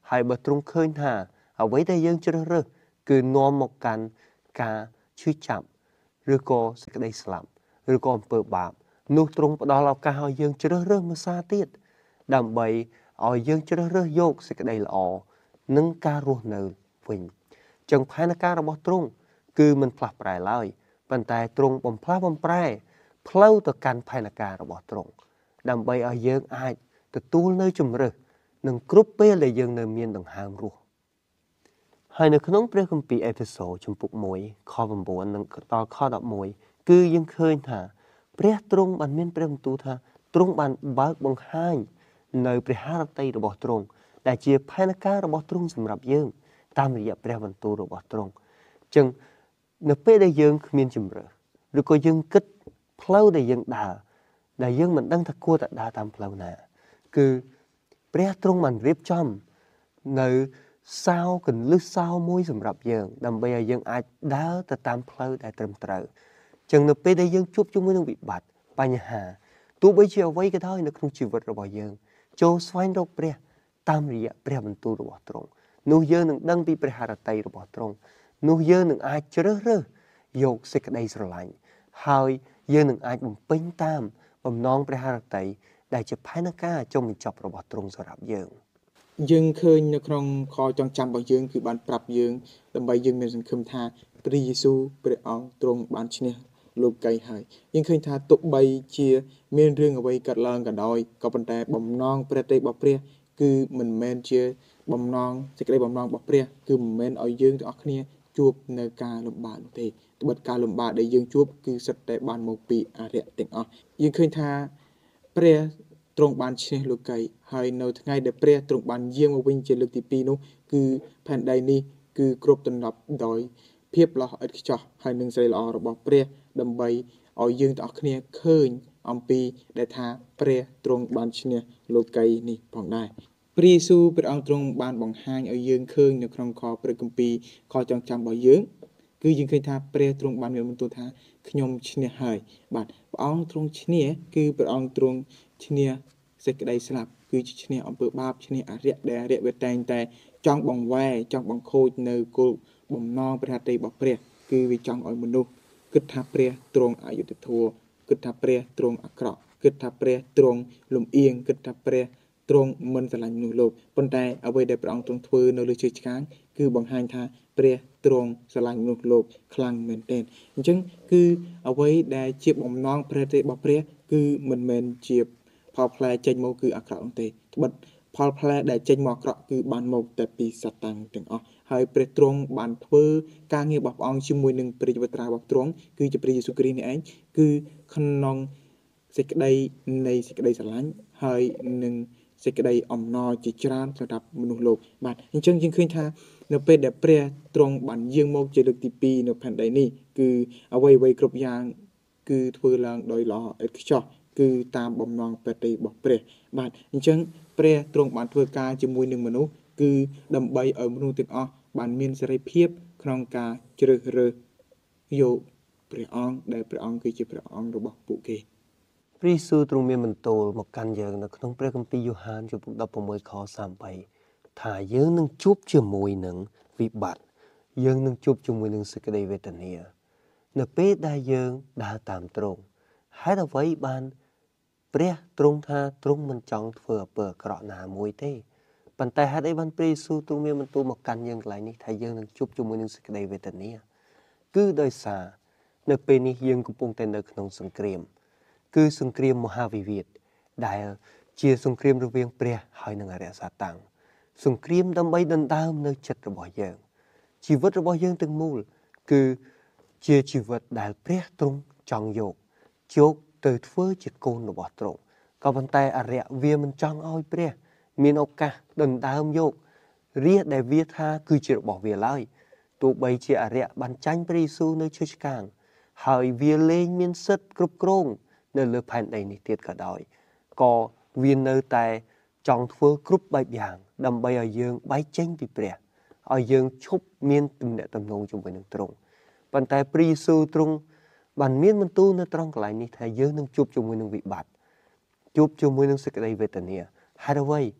S5: ហើយបើទ្រង់ឃើញថាអ្វីដែលយើងជ្រើសរើសគឺនាំមកកាន់ការឈឺចាប់ឬក៏សេចក្តីស្លាប់ឬក៏អំពើបាបនោះទ្រង់ផ្ដល់ឱកាសឲ្យយើងជ្រើសរើសម្សាទៀតដើម្បីឲ្យយើងជ្រើសរើសយកសេចក្តីល្អនិងការរស់នៅវិញចឹងផែនការរបស់ទ្រង់គឺមិនផ្លាស់ប្រែឡើយប៉ុន្តែទ្រង់បំផ្លាស់បំប្រែផ្លូវទៅកាន់ផែនការរបស់ទ្រង់ដើម្បីឲ្យយើងអាចទទួលនៅជម្រើសនឹងគ្រប់ពេលដែលយើងនៅមានដង្ហើមរស់ហើយនៅក្នុងព្រះគម្ពីរអេភេសូជំពូកមួយខ៩និងដល់ខដប់មួយគឺយើងឃើញថាព្រះទ្រង់បានមានព្រះបន្ទូលថាទ្រង់បានបើកបង្ហាញនៅព្រះハរតីរបស់ទ្រង់ដែលជាផែនការរបស់ទ្រង់សម្រាប់យើងតាមរយៈព្រះបន្ទូលរបស់ទ្រង់ចឹងនៅពេលដែលយើងគ្មានជម្រើសឬក៏យើងគិតផ្លូវដែលយើងដើរដែលយើងមិនដឹងថាគួរតែដើរតាមផ្លូវណាគឺព្រះទ្រង់បានរៀបចំនៅសោកន្លឹះសោមួយសម្រាប់យើងដើម្បីឲ្យយើងអាចដើរទៅតាមផ្លូវដែលត្រឹមត្រូវចឹងនៅពេលដែលយើងជួបជាមួយនឹងវិបត្តិបញ្ហាទោះបីជាអ្វីក៏ដោយនៅក្នុងជីវិតរបស់យើងចូលស្វែងរកព្រះតាមរយៈព្រះបន្ទូលរបស់ទ្រង់នោះយើងនឹងដឹងពីព្រះハរតីរបស់ទ្រង់នោះយើងនឹងអាចជ្រើសរើសយកសេចក្តីស្រឡាញ់ហើយយើងនឹងអាចបំពេញតាមបំណងព្រះハរតីដែលជាផែនការចុងបញ្ចប់របស់ទ្រង់សម្រាប់យើង
S4: យើងឃើញនៅក្នុងខចងចាំរបស់យើងគឺបានប្រាប់យើងដើម្បីយើងមានសង្ឃឹមថាព្រះយេស៊ូវព្រះអង្គទ្រង់បានឈ្នះលោកីហើយយើងឃើញថាទោះបីជាមានរឿងអ្វីកើតឡើងក៏ដោយក៏ប៉ុន្តែបំណងព្រះតីរបស់ព្រះគឺមិនមែនជាបំណងសេចក្តីបំណងរបស់ព្រះគឺមិនមែនឲ្យយើងទាំងអស់គ្នាជួបនៅការលំបាកនោះទេត្បិតការលំបាកដែលយើងជួបគឺសិតតែបានមកពីអរិយទាំងអស់យើងឃើញថាព្រះទ្រង់បានឈ្នះលោកីហើយនៅថ្ងៃដែលព្រះទ្រង់បានយាងមកវិញជាលើកទីពីរនោះគឺផែនដីនេះគឺគ្រប់ដណ្ដប់ដោយភាពល្អឥតខ្ចោះហើយនឹងសេរីល្អរបស់ព្រះដើម្បីឲ្យយើងទាំងអស់គ្នាឃើញអំពីដែលថាព្រះទ្រង់បានឈ្នះលោកីនេះផងដែរព្រះយេស៊ូវព្រះអង្គទ្រង់បានបង្ហាញឲ្យយើងឃើញនៅក្នុងខព្រះគម្ពីរខចងចាំរបស់យើងគឺយើងឃើញថាព្រះទ្រង់បានមានបន្ទូលថាខ្ញុំឈ្នះហើយបាទព្រះអង្គទ្រង់ឈ្នះគឺព្រះអង្គទ្រង់ឈ្នះសេចក្តីស្លាប់គឺជាឈ្នះអំពើបាបឈ្នះអរិយដែលអរិយវាតែងតែចង់បង្វែរចង់បង្ខូចនៅគោលបំណងព្រះハរតីរបស់ព្រះគឺវាចង់ឲ្យមនុស្សគិតថាព្រះទ្រង់អយុត្តិធម៌គិតថាព្រះទ្រង់អាក្រក់គិតថាព្រះទ្រង់លំអៀងគិតថាព្រះទ្រង់មិនស្រឡាញ់មនុស្សលោកប៉ុន្តែអ្វីដែលព្រះអង្គទ្រង់ធ្វើនៅលើជើងឆ្កាងគឺបង្ហាញថាព្រះទ្រង់ស្រឡាញ់មនុស្សលោកខ្លាំងមែនទែនអញ្ចឹងគឺអ្វីដែលជាបំណងព្រះតីរបស់ព្រះគឺមិនមែនជាផលផ្លែចេញមកគឺអាក្រក់នោះទេត្បិតផលផ្លែដែលចេញមកអាក្រក់គឺបានមកតែពីសាតាំងទាំងអស់ហើយព្រះទ្រង់បានធ្វើការងាររបស់ព្រះអង្គជាមួយនឹងព្រះយេត្រារបស់ទ្រង់គឺជាព្រះយេស៊ូវគ្រីស្ទនេះឯងគឺក្នុងសេចក្តីនៃសេចក្តីស្រឡាញ់ហើយនឹងសេចក្តីអំណរជាច្រើនសម្រាប់មនុស្សលោកបាទអញ្ចឹងយើងឃើញថានៅពេលដែលព្រះទ្រង់បានយាងមកជាលើកទីពីរនៅផែនដីនេះគឺអ្វីអ្វីគ្រប់យ៉ាងគឺធ្វើឡើងដោយល្អឥតខ្ចោះគឺតាមបំណងព្រះតីរបស់ព្រះបាទអញ្ចឹងព្រះទ្រង់បានធ្វើការជាមួយនឹងមនុស្សគឺដើម្បីឲ្យមនុស្សទាំងអស់បានមានសេរីភាពក្នុងការជ្រើសរើសយកព្រះអង្គដែលព្រះអង្គគឺជាព្រះអង្គរបស់ពួកគេ
S5: ព្រះយេស៊ូវទ្រង់មានបន្ទូលមកកាន់យើងនៅក្នុងព្រះគម្ពីរយ៉ូហានជំពូកដប់ប្រាំមួយខសាមបីថាយើងនឹងជួបជាមួយនឹងវិបត្តិយើងនឹងជួបជាមួយនឹងសេចក្តីវេទនានៅពេលដែលយើងដើរតាមទ្រង់ហេតុអ្វីបានព្រះទ្រង់ថាទ្រង់មិនចង់ធ្វើអំពើអាក្រក់ណាមួយទេប៉ុន្តែហេតុអីបានព្រះយេស៊ូវទ្រង់មានបន្ទូលមកកាន់យើងកន្លែងនេះថាយើងនឹងជួបជាមួយនឹងសេចក្តីវេទនាគឺដោយសារនៅពេលនេះយើងកំពុងតែនៅក្នុងសង្គ្រាមគឺសង្គ្រាមមហាវិវាទដែលជាសង្គ្រាមរវាងព្រះហើយនិងអរិយសាតាំងសង្គ្រាមដើម្បីដណ្ដើមនៅចិត្តរបស់យើងជីវិតរបស់យើងទាំងមូលគឺជាជីវិតដែលព្រះទ្រង់ចង់យកយកទៅធ្វើជាកូនរបស់ទ្រង់ក៏ប៉ុន្តែអរិយវាមិនចង់ឲ្យព្រះមានឱកាសដណ្ដើមយករាជដែលវាថាគឺជារបស់វាឡើយទោះបីជាអរិយបានចាញ់ព្រះយេស៊ូវនៅឈើឆ្កាងហើយវាលែងមានសិទ្ធិគ្រប់គ្រងនៅលើផែនដីនេះទៀតក៏ដោយក៏វានៅតែចង់ធ្វើគ្រប់បែបយ៉ាងដើម្បីឲ្យយើងបែកចេញពីព្រះឲ្យយើងឈប់មានទំនាក់ទំនងជាមួយនឹងទ្រង់ប៉ុន្តែព្រះយេស៊ូវទ្រង់បានមានបន្ទូលនៅត្រង់កន្លែងនេះថាយើងនឹងជួបជាមួយនឹងវិបត្តិជួបជាមួយនឹងសេចក្តីវេទនាហេតុអ្វី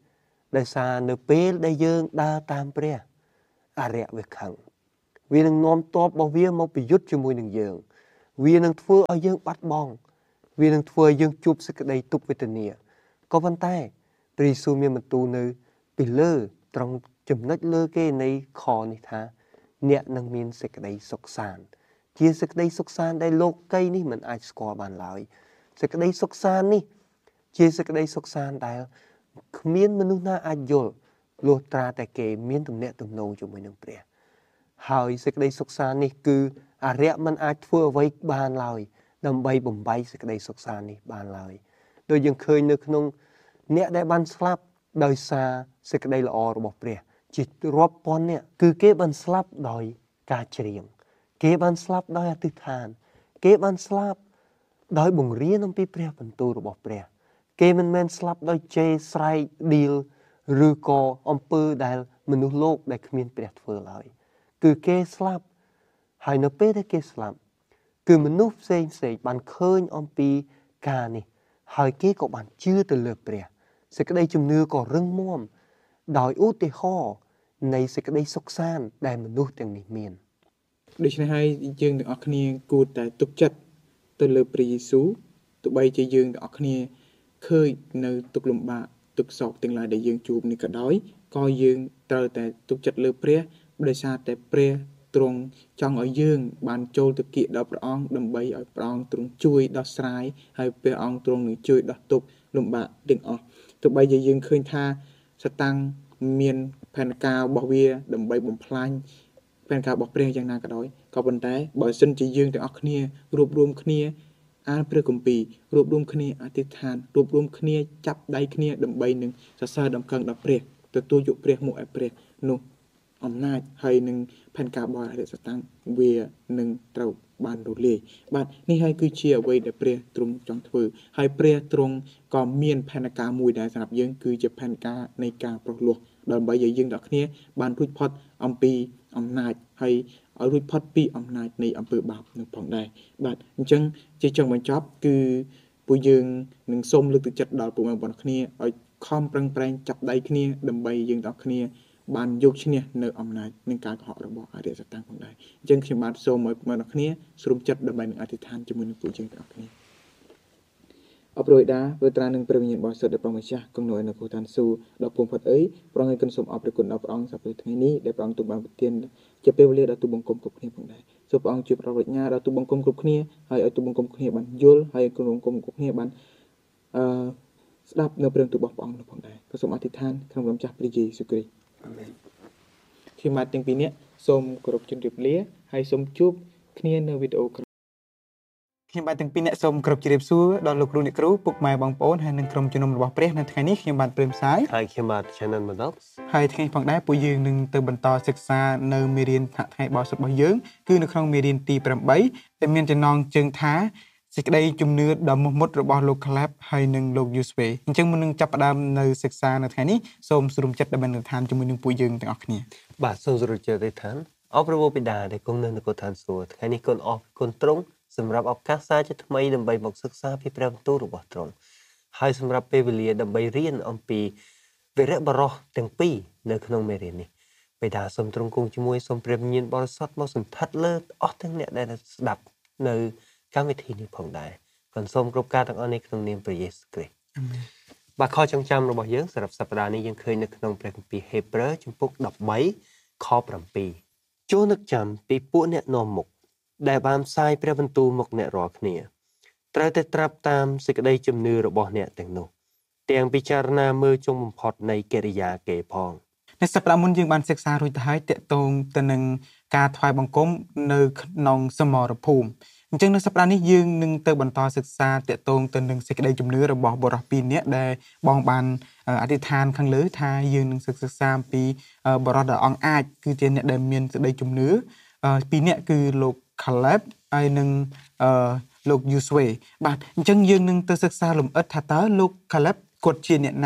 S5: ដោយសារនៅពេលដែលយើងដើរតាមព្រះអរិយវាខឹងវានឹងនាំទ័ពរបស់វាមកប្រយុទ្ធជាមួយនឹងយើងវានឹងធ្វើឲ្យយើងបាត់បង់វានឹងធ្វើឲ្យយើងជួបសេចក្តីទុក្ខវេទនាក៏ប៉ុន្តែព្រះយេស៊ូវមានបន្ទូលនៅពីលើត្រង់ចំណុចលើគេនៃខនេះថាអ្នកនឹងមានសេចក្តីសុខសាន្តជាសេចក្តីសុខសាន្តដែលលោកីនេះមិនអាចស្គាល់បានឡើយសេចក្តីសុខសាន្តនេះជាសេចក្តីសុខសាន្តដែលគ្មានមនុស្សណាអាចយល់លុះត្រាតែគេមានទំនាក់ទំនងជាមួយនឹងព្រះហើយសេចក្តីសុខសាន្តនេះគឺអរិយមិនអាចធ្វើអ្វីបានឡើយដើម្បីបំបីសេចក្តីសុខសាន្តនេះបានឡើយដូចយើងឃើញនៅក្នុងអ្នកដែលបានស្លាប់ដោយសារសេចក្តីល្អរបស់ព្រះជារាប់ពាន់អ្នកគឺគេបានស្លាប់ដោយការច្រៀងគេបានស្លាប់ដោយអធិដ្ឋានគេបានស្លាប់ដោយបង្រៀនអំពីព្រះបន្ទូលរបស់ព្រះគេមិនមែនស្លាប់ដោយជេរស្រែកឌីលឬក៏អំពើដែលមនុស្សលោកដែលគ្មានព្រះធ្វើឡើយគឺគេស្លាប់ហើយនៅពេលដែលគេស្លាប់គឺមនុស្សផ្សេងផ្សេងបានឃើញអំពីការនេះហើយគេក៏បានជឿទៅលើព្រះសេចក្តីជំនឿក៏រឹងមាំដោយឧទាហរណ៍នៃសេចក្តីសុខសាន្តដែលមនុស្សទាំងនេះមាន
S4: ដូច្នេះហើយយើងទាំងអស់គ្នាគួរតែទុកចិត្តទៅលើព្រះយេស៊ូវទោះបីជាយើងទាំងអស់គ្នាឃើញនៅទុក្ខលំបាកទុក្ខសោកទាំងឡាយដែលយើងជួបនេះក៏ដោយក៏យើងត្រូវតែទុកចិត្តលើព្រះដោយសារតែព្រះទ្រង់ចង់ឲ្យយើងបានចូលទៅគៀកដល់ព្រះអង្គដើម្បីឲ្យព្រះអង្គទ្រង់ជួយដោះស្រាយហើយព្រះអង្គទ្រង់នឹងជួយដោះទុក្ខលំបាកទាំងអស់ទោះបីជាយើងឃើញថាសាតាំងមានផែនការរបស់វាដើម្បីបំផ្លាញផែនការរបស់ព្រះយ៉ាងណាក៏ដោយក៏ប៉ុន្តែបើសិនជាយើងទាំងអស់គ្នារួបរวมគ្នាអានព្រះគម្ពីររួបរวมគ្នាអធិដ្ឋានរួបរวมគ្នាចាប់ដៃគ្នាដើម្បីនឹងសរសើរដំណឹងដល់ព្រះទទួលយកព្រះមកឲ្យព្រះនោះអំណាចហើយនឹងផែនការរបស់អរិយសតាំងវានឹងត្រូវបានរលាយបាទនេះហើយគឺជាអ្វីដែលព្រះទ្រង់ចង់ធ្វើហើយព្រះទ្រង់ក៏មានផែនការមួយដែរសម្រាប់យើងគឺជាផែនការនៃការប្រោះលោះដើម្បីឲ្យយើងទាំងគ្នាបានរួចផុតអំពីអំណាចហើយឲ្យរួចផុតពីអំណាចនៃអំពើបាបនឹងផងដែរបាទអញ្ចឹងជាចុងបញ្ចប់គឺពួកយើងនឹងសូមលើកទឹកចិត្តដល់ពួកបងប្អូនគ្នាឲ្យខំប្រឹងប្រែងចាប់ដៃគ្នាដើម្បីយើងទាំងគ្នាបានយកឈ្នះនៅអំណាចនឹងការកុហករបស់អរិយសតាំងផងដែរអញ្ចឹងខ្ញុំបាទសូមឲ្យបងប្អូនគ្នាស្រុំចិត្តដើម្បីនឹងអធិដ្ឋានជាមួយនឹងពួកយើងទាំងគ្នាអបរយដាវេត្រានឹងព្រះវិញ្ញាណបរិសុទ្ធដែលព្រះម្ចាស់គង់នៅឯនគរឋានសួគ៌ដល់ពងផុតអីព្រះអង្គឲ្យគុណសូមអរគុណដល់ព្រះអង្គសម្រាប់ថ្ងៃនេះដែលព្រះអង្គទូបានប្រទានជាពេលវេលាដល់ទូបង្គំគ្រប់គ្នាផងដែរសូមព្រះអង្គជួយប្រោសញ្ញាដល់ទូបង្គំគ្រប់គ្នាហើយឲ្យទូបង្គំគ្នាបានយល់ហើយឲ្យទូបង្គំគ្រប់គ្នាបានអឺស្ដាប់នៅព្រះបន្ទូលរបស់ព្រះអង្គនោះផងដែរក៏សូមអធិដ្ឋានក្នុងព្រះម្ចាស់ព្រះយេស៊ូវគ្រីស្ទអាមែនខ្ញុំបាទទាំងពីរនាក់សូមគោរពជម្រាបលាហើយសូមជួបគ្នានៅវីដេអូក្រោយខ្ញុំបាទទាំងពីរនាក់សូមគោរពជម្រាបសួរដល់លោកគ្រូអ្នកគ្រូពុកម៉ែបងប្អូនហើយនិងក្រុមជំនុំរបស់ព្រះនៅថ្ងៃនេះខ្ញុំបាទព្រមសាយ
S5: ហើយខ្ញុំបាទ Channel Modox
S4: ហើយថ្ងៃផងដែរពួកយើងនឹងទៅបន្តសិក្សានៅមេរៀនថ្នាក់ថ្ងៃបោះសុទ្ធរបស់យើងគឺនៅក្នុងមេរៀនទីប្រាំបីដែលមានចំណងជើងថាសេចក្តីជំនឿដ៏មោះមុតរបស់លោក Caleb ហើយនិងលោក Joshua អញ្ចឹងមុននឹងចាប់ផ្ដើមនៅសិក្សានៅថ្ងៃនេះសូមស្រុំចិត្តដើម្បីនឹងឋានជាមួយនឹងពួកយើងទាំងអស់គ្នា
S5: បាទសូមស្រុំចិត្តឋានអរព្រះបិតាដែលគង់នៅនគរឋានសួគ៌ថ្ងៃនេះគុណអរគុណទ្រង់សម្រាប់ឱកាសសាជាថ្មីដើម្បីមកសិក្សាពីព្រះបន្ទូលរបស់ទ្រង់ហើយសម្រាប់ពេលវេលាដើម្បីរៀនអំពីវីរបុរសទាំងពីរនៅក្នុងមេរៀននេះបិតាសូមទ្រង់គង់ជាមួយសូមព្រះវិញ្ញាណបរិសុទ្ធមកសន្ធិដ្ឋលើអស់ទាំងអ្នកដែលស្ដាប់នៅកម្មវិធីនេះផងដែរក៏សូមគ្រប់ការទាំងអស់នេះក្នុងនាមព្រះយេស៊ូវគ្រីស្ទអាមែនបាទខចងចាំរបស់យើងសម្រាប់សប្តាហ៍នេះយើងឃើញនៅក្នុងព្រះគម្ពីរហេព្រើរជំពូកដប់បីខប្រាំពីរចូលនឹកចាំពីពួកអ្នកនាំមុខដែលបានផ្សាយព្រះបន្ទូលមកអ្នករាល់គ្នាត្រូវតែត្រាប់តាមសេចក្តីជំនឿរបស់អ្នកទាំងនោះទាំងពិចារណាមើលចុងបំផុតនៃកិរិយាគេផង
S4: នៅសប្តាហ៍មុនយើងបានសិក្សារួចទៅហើយតកតងទៅនឹងការថ្វាយបង្គំនៅក្នុងសមរភូមិអញ្ចឹងនៅសប្តាហ៍នេះយើងនឹងទៅបន្តសិក្សាតកតងទៅនឹងសេចក្តីជំនឿរបស់បុរសពីរនាក់ដែលបងបានអធិដ្ឋានខាងលើថាយើងនឹងសិក្សាអំពីបុរសដ៏អង់អាចគឺជាអ្នកដែលមានសេចក្តីជំនឿពីរនាក់គឺលោក Caleb ហើយនិងអឺលោក Joshua បាទអញ្ចឹងយើងនឹងទៅសិក្សាលម្អិតថាតើលោក Caleb គាត់ជាអ្នកណា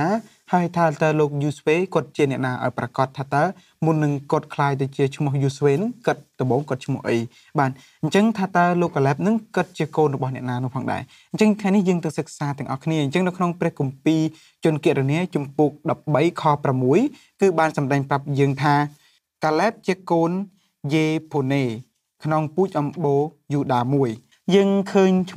S4: ហើយថាតើលោក Yuswe គាត់ជាអ្នកណាឲ្យប្រកាសថាតើមុននឹងគាត់ខ្លាយទៅជាឈ្មោះ Yuswe ហ្នឹងគាត់ដំបូងគាត់ឈ្មោះអីបាទអញ្ចឹងថាតើលោក Caleb ហ្នឹងគាត់ជាកូនរបស់អ្នកណានោះផងដែរអញ្ចឹងថ្ងៃនេះយើងទៅសិក្សាទាំងអស់គ្នាអញ្ចឹងនៅក្នុងព្រះគម្ពីរជនគិរនីជំពូកដប់បីខប្រាំមួយគឺបានសម្ដែងប្រាប់យើងថា Caleb ជាកូនយេផូណេក្នុងពូជអម្បូរយូដាមួយយើងឃើញ